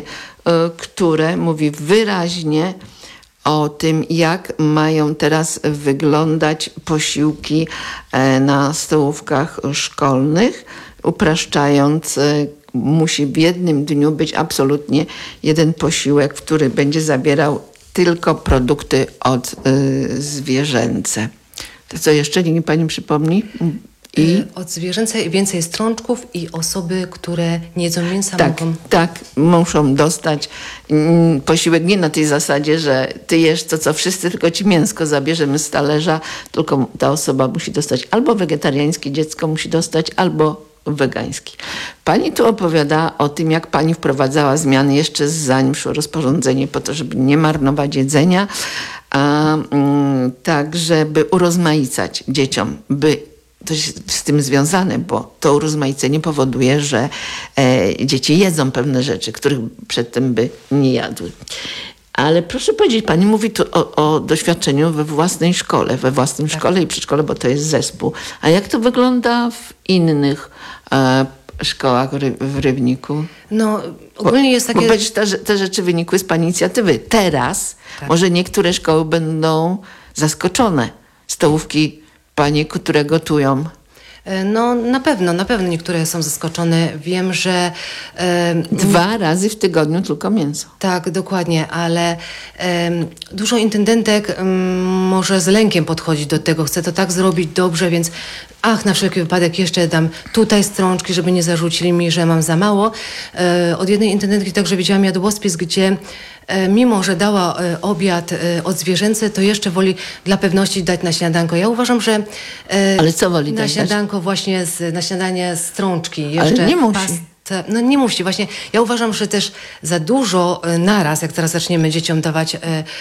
które mówi wyraźnie o tym, jak mają teraz wyglądać posiłki na stołówkach szkolnych, upraszczając, musi w jednym dniu być absolutnie jeden posiłek, który będzie zawierał tylko produkty od y, zwierzęce. To co jeszcze, niech mi pani przypomni? I? Od zwierzęce więcej strączków i osoby, które nie jedzą mięsa, tak, mogą... Tak, muszą dostać mm, posiłek nie na tej zasadzie, że ty jesz to co wszyscy, tylko ci mięsko zabierzemy z talerza, tylko ta osoba musi dostać albo wegetariańskie, dziecko musi dostać, albo wegański. Pani tu opowiada o tym, jak pani wprowadzała zmiany jeszcze zanim szło rozporządzenie po to, żeby nie marnować jedzenia, a mm, tak, żeby urozmaicać dzieciom, by to jest z tym związane, bo to urozmaicenie powoduje, że e, dzieci jedzą pewne rzeczy, których przedtem by nie jadły. Ale proszę powiedzieć, pani mówi tu o, o doświadczeniu we własnej szkole, we własnym tak. szkole i przedszkole, bo to jest zespół. A jak to wygląda w innych e, szkołach w Rybniku? No, ogólnie jest takie... Bo przecież te, te rzeczy wynikły z pani inicjatywy. Teraz tak. może niektóre szkoły będą zaskoczone. Stołówki panie, które gotują. No na pewno, na pewno niektóre są zaskoczone. Wiem, że... E, Dwa razy w tygodniu tylko mięso. Tak, dokładnie, ale e, dużo intendentek m, może z lękiem podchodzić do tego. Chce to tak zrobić dobrze, więc ach, na wszelki wypadek jeszcze dam tutaj strączki, żeby nie zarzucili mi, że mam za mało. E, od jednej intendentki także widziałam jadłospis, gdzie e, mimo, że dała e, obiad e, od zwierzęce, to jeszcze woli dla pewności dać na śniadanko. Ja uważam, że e, ale co woli na dać? śniadanko właśnie z, na śniadanie strączki. Jeszcze ale nie musi. Past- No nie musi. Właśnie ja uważam, że też za dużo naraz, jak teraz zaczniemy dzieciom dawać e,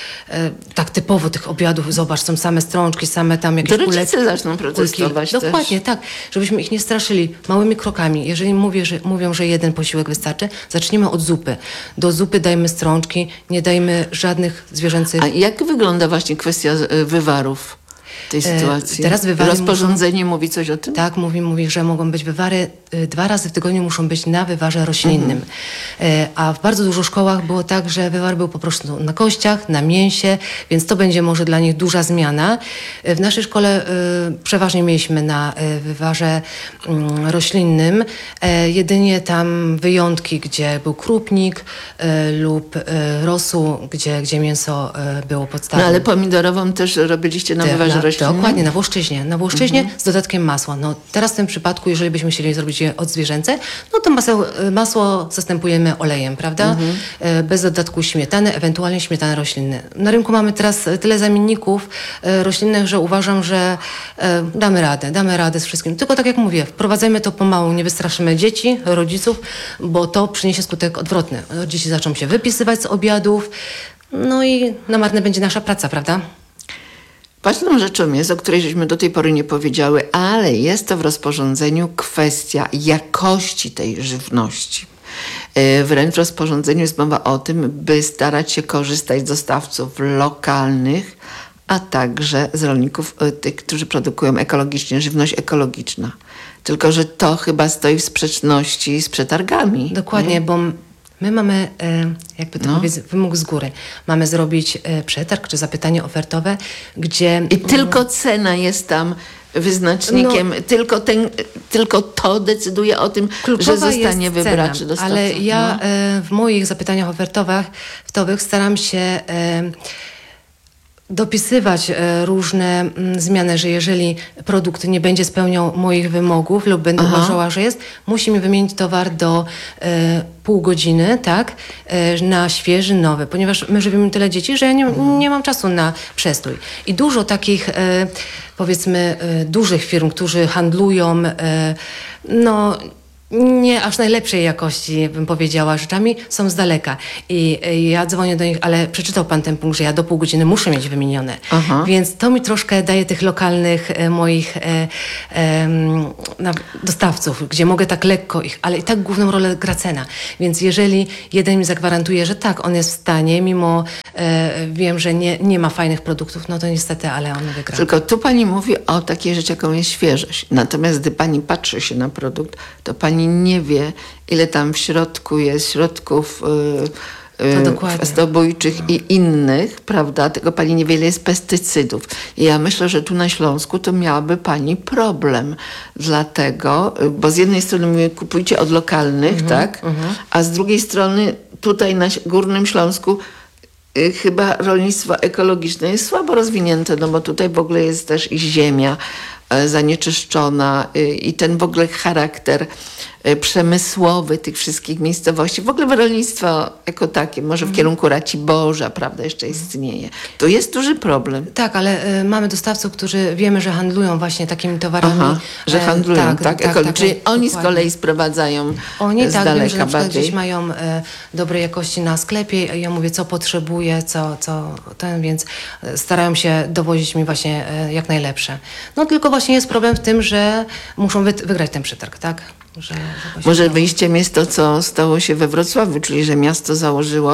e, tak typowo tych obiadów, zobacz, są same strączki, same tam jakieś to rodzice kuleczki, zaczną protestować kulki. Dokładnie, tak. Żebyśmy ich nie straszyli małymi krokami. Jeżeli mówię, że, mówią, że jeden posiłek wystarczy, zaczniemy od zupy. Do zupy dajmy strączki, nie dajmy żadnych zwierzęcych... A jak wygląda właśnie kwestia wywarów? Tej sytuacji. Teraz wywary Rozporządzenie muszą, mówi coś o tym? Tak, mówi, mówi, że mogą być wywary, dwa razy w tygodniu muszą być na wywarze roślinnym. Mhm. A w bardzo dużo szkołach było tak, że wywar był po prostu na kościach, na mięsie, więc to będzie może dla nich duża zmiana. W naszej szkole y, przeważnie mieliśmy na y, wywarze y, roślinnym. Y, jedynie tam wyjątki, gdzie był krupnik y, lub y, rosół, gdzie, gdzie mięso y, było podstawą. No ale pomidorową też robiliście na wywarze roślinnym? Dokładnie, na włoszczyźnie. Na włoszczyźnie mhm. z dodatkiem masła. No, teraz w tym przypadku, jeżeli byśmy chcieli zrobić je od zwierzęce, no to masło, masło zastępujemy olejem, prawda? Mhm. E, bez dodatku śmietany, ewentualnie śmietany roślinny. Na rynku mamy teraz tyle zamienników e, roślinnych, że uważam, że e, damy radę, damy radę z wszystkim. Tylko tak jak mówię, wprowadzajmy to pomału, nie wystraszymy dzieci, rodziców, bo to przyniesie skutek odwrotny. Dzieci zaczną się wypisywać z obiadów, no i na marne będzie nasza praca, prawda? Ważną rzeczą jest, o której żeśmy do tej pory nie powiedziały, ale jest to w rozporządzeniu kwestia jakości tej żywności. Wręcz w rozporządzeniu jest mowa o tym, by starać się korzystać z dostawców lokalnych, a także z rolników, tych, którzy produkują ekologicznie, żywność ekologiczna. Tylko że to chyba stoi w sprzeczności z przetargami. Dokładnie, nie? Bo my mamy, jakby to no. powiedzieć, wymóg z góry. Mamy zrobić przetarg czy zapytanie ofertowe, gdzie... I tylko cena jest tam wyznacznikiem, no, tylko, ten, tylko to decyduje o tym, że zostanie wybrany dostawca. Ale ja no. w moich zapytaniach ofertowych staram się dopisywać e, różne m, zmiany, że jeżeli produkt nie będzie spełniał moich wymogów lub będę Aha. uważała, że jest, musi mi wymienić towar do e, pół godziny, tak, e, na świeży, nowy, ponieważ my żywimy tyle dzieci, że ja nie, nie mam czasu na przestój. I dużo takich, e, powiedzmy, e, dużych firm, którzy handlują, e, no, nie aż najlepszej jakości, bym powiedziała, rzeczami, są z daleka. I y, ja dzwonię do nich, ale przeczytał pan ten punkt, że ja do pół godziny muszę mieć wymienione. Aha. Więc to mi troszkę daje tych lokalnych e, moich e, e, na, dostawców, gdzie mogę tak lekko ich, ale i tak główną rolę gra cena. Więc jeżeli jeden mi zagwarantuje, że tak, on jest w stanie, mimo e, wiem, że nie, nie ma fajnych produktów, no to niestety, ale on wygra. Tylko tu pani mówi o takiej rzeczy, jaką jest świeżość. Natomiast gdy pani patrzy się na produkt, to pani nie wie, ile tam w środku jest środków yy, zdobójczych no. i innych, prawda? Tego pani nie wie, ile jest pestycydów. I ja myślę, że tu na Śląsku to miałaby pani problem. Dlatego, bo z jednej strony mówię, kupujcie od lokalnych, mm-hmm, tak? Mm-hmm. A z drugiej strony tutaj na Górnym Śląsku y, chyba rolnictwo ekologiczne jest słabo rozwinięte, no bo tutaj w ogóle jest też i ziemia zanieczyszczona i ten w ogóle charakter przemysłowy tych wszystkich miejscowości. W ogóle rolnictwo jako takie, może w kierunku Raciborza, prawda, jeszcze istnieje. To jest duży problem. Tak, ale y, mamy dostawców, którzy wiemy, że handlują właśnie takimi towarami. Aha, że handlują, e, tak, tak? tak, Ekolo- tak, Czyli tak, oni dokładnie. z kolei sprowadzają Oni z tak, daleka wiem, że na przykład bardziej. gdzieś mają e, dobrej jakości na sklepie. Ja mówię, co potrzebuję, co, co ten, więc e, starają się dowozić mi właśnie e, jak najlepsze. No tylko właśnie jest problem w tym, że muszą wy- wygrać ten przetarg, tak? Że, że Może wyjściem jest to, co stało się we Wrocławiu, czyli że miasto założyło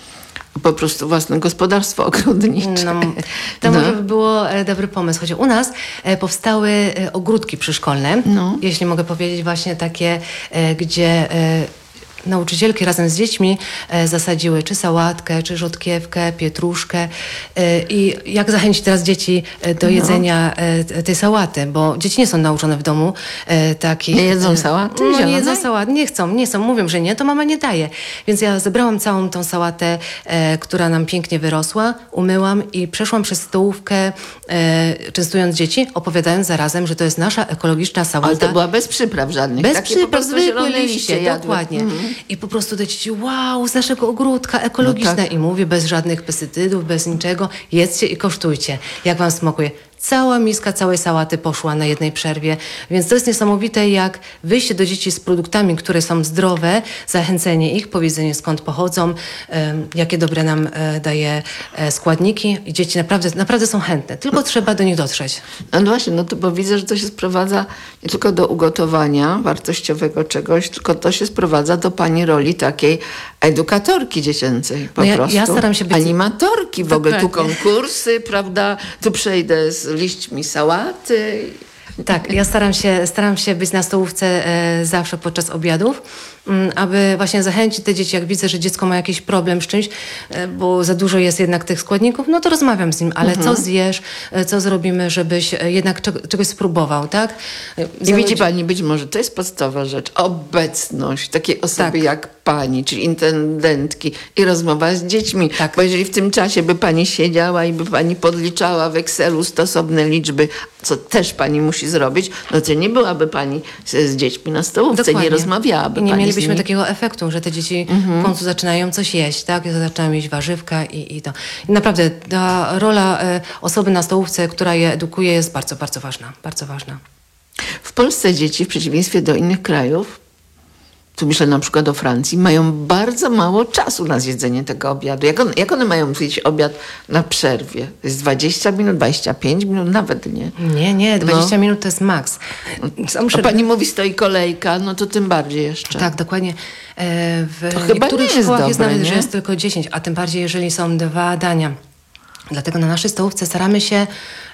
po prostu własne gospodarstwo ogrodnicze. No, to no. może by było e, dobry pomysł. Choć u nas e, powstały e, ogródki przyszkolne, no. jeśli mogę powiedzieć, właśnie takie, e, gdzie e, nauczycielki razem z dziećmi e, zasadziły czy sałatkę, czy rzodkiewkę, pietruszkę e, i jak zachęcić teraz dzieci e, do No. jedzenia e, tej sałaty, bo dzieci nie są nauczone w domu e, takich... Nie jedzą sałaty No nie zielonej? jedzą sałaty, nie chcą, nie chcą, mówią, że nie, to mama nie daje. Więc ja zebrałam całą tą sałatę, e, która nam pięknie wyrosła, umyłam i przeszłam przez stołówkę, e, częstując dzieci, opowiadając zarazem, że to jest nasza ekologiczna sałata. Ale to była bez przypraw żadnych. Bez Takie przypraw, po prostu zwykłe zielone liście, jadły. dokładnie. Mhm. I po prostu te dzieci, wow, z naszego ogródka ekologiczne. No tak. I mówię, bez żadnych pestycydów, bez niczego. Jedzcie i kosztujcie. Jak wam smakuje? Cała miska całej sałaty poszła na jednej przerwie. Więc to jest niesamowite, jak wyjście do dzieci z produktami, które są zdrowe, zachęcenie ich, powiedzenie skąd pochodzą, e, jakie dobre nam e, daje e, składniki. I dzieci naprawdę, naprawdę są chętne. Tylko trzeba do nich dotrzeć. No właśnie, no to bo widzę, że to się sprowadza nie tylko do ugotowania wartościowego czegoś, tylko to się sprowadza do pani roli takiej edukatorki dziecięcej po No ja- prostu. ja staram się być- Animatorki w ogóle, tu Dokładnie. konkursy, prawda, tu przejdę z liśćmi sałaty. Tak, ja staram się, staram się być na stołówce e, zawsze podczas obiadów, m, aby właśnie zachęcić te dzieci, jak widzę, że dziecko ma jakiś problem z czymś, e, bo za dużo jest jednak tych składników, no to rozmawiam z nim, ale Mhm. co zjesz, e, co zrobimy, żebyś e, jednak czeg- czegoś spróbował, tak? E, I widzi zanudzi- pani, być może to jest podstawowa rzecz, obecność takiej osoby Tak. jak pani, czyli intendentki i rozmowa z dziećmi. Tak. Bo jeżeli w tym czasie by pani siedziała i by pani podliczała w Excelu stosowne liczby, co też pani musi zrobić, no to nie byłaby pani z, z dziećmi na stołówce, Dokładnie. nie rozmawiałaby I nie pani z mielibyśmy nimi. takiego efektu, że te dzieci Mhm. w końcu zaczynają coś jeść, tak? Zaczynają jeść warzywka i, i to. I naprawdę ta rola e, osoby na stołówce, która je edukuje, jest bardzo, bardzo ważna. Bardzo ważna. W Polsce dzieci, w przeciwieństwie do innych krajów, tu myślę na przykład o Francji, mają bardzo mało czasu na zjedzenie tego obiadu. Jak, on, jak one mają zjeść obiad na przerwie? To jest dwadzieścia minut, dwadzieścia pięć minut, nawet nie. Nie, nie, dwadzieścia No. minut to jest maks. Są A przerwy- pani mówi, stoi kolejka, no to tym bardziej jeszcze. Tak, dokładnie. E, W To chyba niektórych nie jest szkołach jest dobre, nawet, nie? że jest tylko dziesięć, a tym bardziej, jeżeli są dwa dania. Dlatego na naszej stołówce staramy się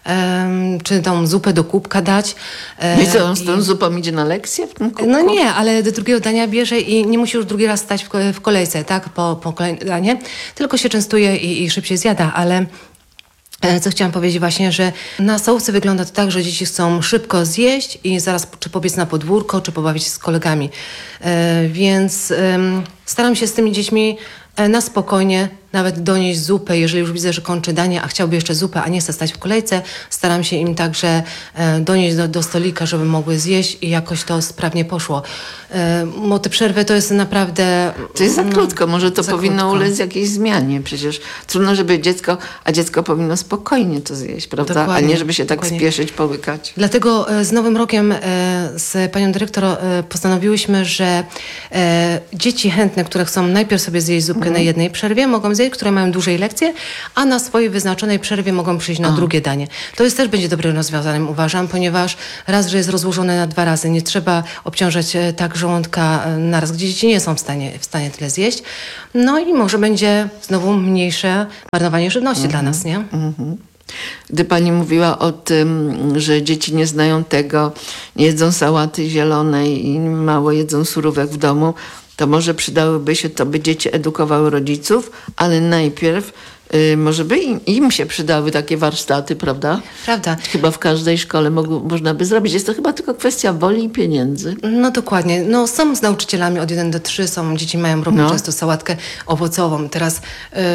em, czy tą zupę do kubka dać. e, No i co, on z tą zupą idzie na lekcję w tym kubku? No nie, ale do drugiego dania bierze i nie musi już drugi raz stać w, ko- w kolejce, tak, po, po kolejne danie, tylko się częstuje i, i szybciej zjada, ale e, co chciałam powiedzieć właśnie, że na stołówce wygląda to tak, że dzieci chcą szybko zjeść i zaraz czy pobiec na podwórko, czy pobawić się z kolegami. E, Więc em, staram się z tymi dziećmi e, na spokojnie nawet donieść zupę, jeżeli już widzę, że kończy danie, a chciałby jeszcze zupę, a nie chce stać w kolejce, staram się im także e, donieść do, do stolika, żeby mogły zjeść i jakoś to sprawnie poszło. E, bo te przerwy to jest naprawdę... To jest za no, krótko, może to powinno krótko. ulec jakiejś zmianie. Przecież trudno, żeby dziecko, a dziecko powinno spokojnie to zjeść, prawda? Dokładnie, a nie, żeby się tak dokładnie. spieszyć, połykać. Dlatego e, z Nowym Rokiem e, z panią dyrektor e, postanowiłyśmy, że e, dzieci chętne, które chcą najpierw sobie zjeść zupkę Mhm. na jednej przerwie, mogą zjeść, które mają dłużej lekcje, a na swojej wyznaczonej przerwie mogą przyjść na A. drugie danie. To jest też będzie dobrym rozwiązaniem, uważam, ponieważ raz, że jest rozłożone na dwa razy, nie trzeba obciążać e, tak żołądka e, naraz, gdzie dzieci nie są w stanie, w stanie tyle zjeść. No i może będzie znowu mniejsze marnowanie żywności Mhm. dla nas, nie? Mhm. Gdy pani mówiła o tym, że dzieci nie znają tego, nie jedzą sałaty zielonej i mało jedzą surówek w domu, to może przydałyby się to, by dzieci edukowały rodziców, ale najpierw y, może by im, im się przydały takie warsztaty, prawda? Prawda. Chyba w każdej szkole mogło, można by zrobić. Jest to chyba tylko kwestia woli i pieniędzy. No dokładnie. No są z nauczycielami od jeden do trzy, są, dzieci mają, robią No. często sałatkę owocową. Teraz, y,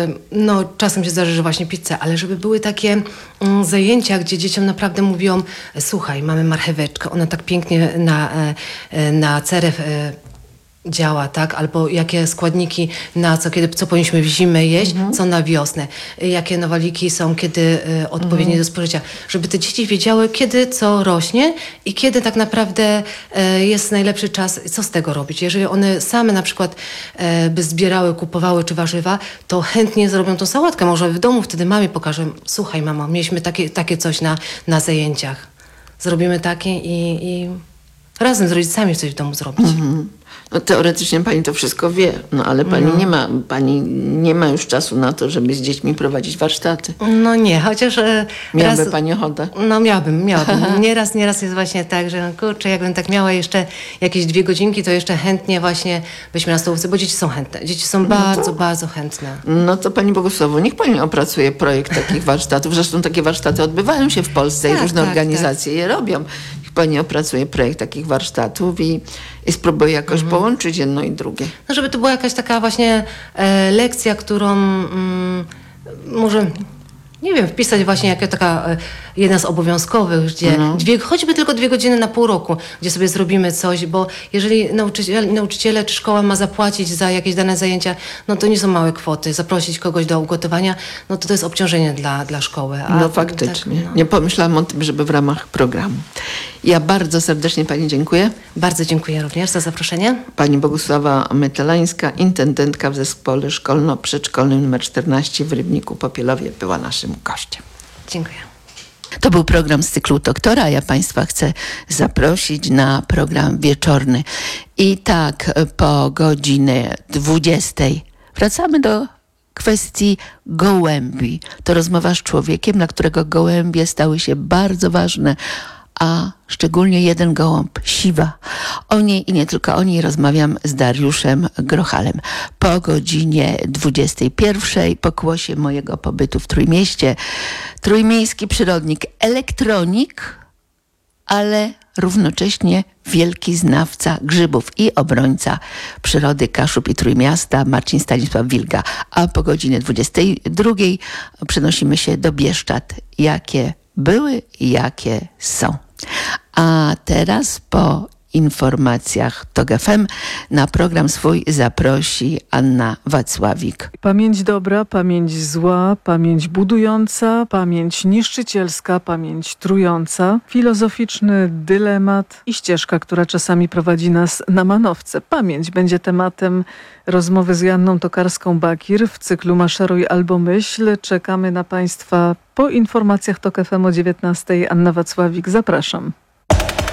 no czasem się zdarzy, że właśnie pizzę, ale żeby były takie mm, zajęcia, gdzie dzieciom naprawdę mówią, słuchaj, mamy marcheweczkę, ona tak pięknie na, e, na cerew e, działa, tak? Albo jakie składniki na co, kiedy, co powinniśmy w zimę jeść, Mhm. co na wiosnę. Jakie nowaliki są, kiedy y, odpowiednie Mhm. do spożycia. Żeby te dzieci wiedziały, kiedy co rośnie i kiedy tak naprawdę y, jest najlepszy czas, co z tego robić. Jeżeli one same na przykład y, by zbierały, kupowały czy warzywa, to chętnie zrobią tą sałatkę. Może w domu wtedy mamie pokażę, słuchaj mamo, mieliśmy takie, takie coś na, na zajęciach. Zrobimy takie i, i razem z rodzicami coś w domu zrobić. Mhm. No, teoretycznie pani to wszystko wie, no ale pani, No. nie ma, pani nie ma już czasu na to, żeby z dziećmi prowadzić warsztaty. No nie, chociaż e, Miałaby raz, pani ochotę? No miałabym, miałabym. Nieraz, nieraz jest właśnie tak, że no, kurczę, jakbym tak miała jeszcze jakieś dwie godzinki, to jeszcze chętnie właśnie byśmy na stołówce, bo dzieci są chętne. Dzieci są bardzo, to- bardzo chętne. No to pani Bogusławo, niech pani opracuje projekt takich warsztatów. Zresztą takie warsztaty odbywają się w Polsce i Tak, różne tak, organizacje je robią. Niech pani opracuje projekt takich warsztatów i, i spróbuje jakoś Mhm. połączyć jedno i drugie. No żeby to była jakaś taka właśnie e, lekcja, którą mm, może... Nie wiem, wpisać właśnie jako taka e, jedna z obowiązkowych, gdzie No. dwie, choćby tylko dwie godziny na pół roku, gdzie sobie zrobimy coś, bo jeżeli nauczyciele, nauczyciele czy szkoła ma zapłacić za jakieś dane zajęcia, no to nie są małe kwoty. Zaprosić kogoś do ugotowania, no to to jest obciążenie dla, dla szkoły. A No faktycznie. tak, no. Nie pomyślałam o tym, żeby w ramach programu. Ja bardzo serdecznie pani dziękuję. Bardzo dziękuję również za zaproszenie. Pani Bogusława Mytelańska, intendentka w zespole szkolno-przedszkolnym nr czternaście w Rybniku Popielowie, była naszym gościem. Dziękuję. To był program z cyklu Doktora. Ja Państwa chcę zaprosić na program wieczorny. I tak po godzinie dwudziestej wracamy do kwestii gołębi. To rozmowa z człowiekiem, dla którego gołębie stały się bardzo ważne, a szczególnie jeden gołąb, siwa. O niej i nie tylko o niej rozmawiam z Dariuszem Grochalem. Po godzinie dwudziestej pierwszej, po kłosie mojego pobytu w Trójmieście, trójmiejski przyrodnik, elektronik, ale równocześnie wielki znawca grzybów i obrońca przyrody Kaszub i Trójmiasta, Marcin Stanisław Wilga. A po godzinie dwudziestej drugiej przenosimy się do Bieszczad. Jakie były i jakie są. A teraz po informacjach TOG F M na program swój zaprosi Anna Wacławik. Pamięć dobra, pamięć zła, pamięć budująca, pamięć niszczycielska, pamięć trująca, filozoficzny dylemat i ścieżka, która czasami prowadzi nas na manowce. Pamięć będzie tematem rozmowy z Joanną Tokarską-Bakir w cyklu Maszeruj albo myśl. Czekamy na Państwa po informacjach TOG F M o dziewiętnastej. Anna Wacławik, zapraszam.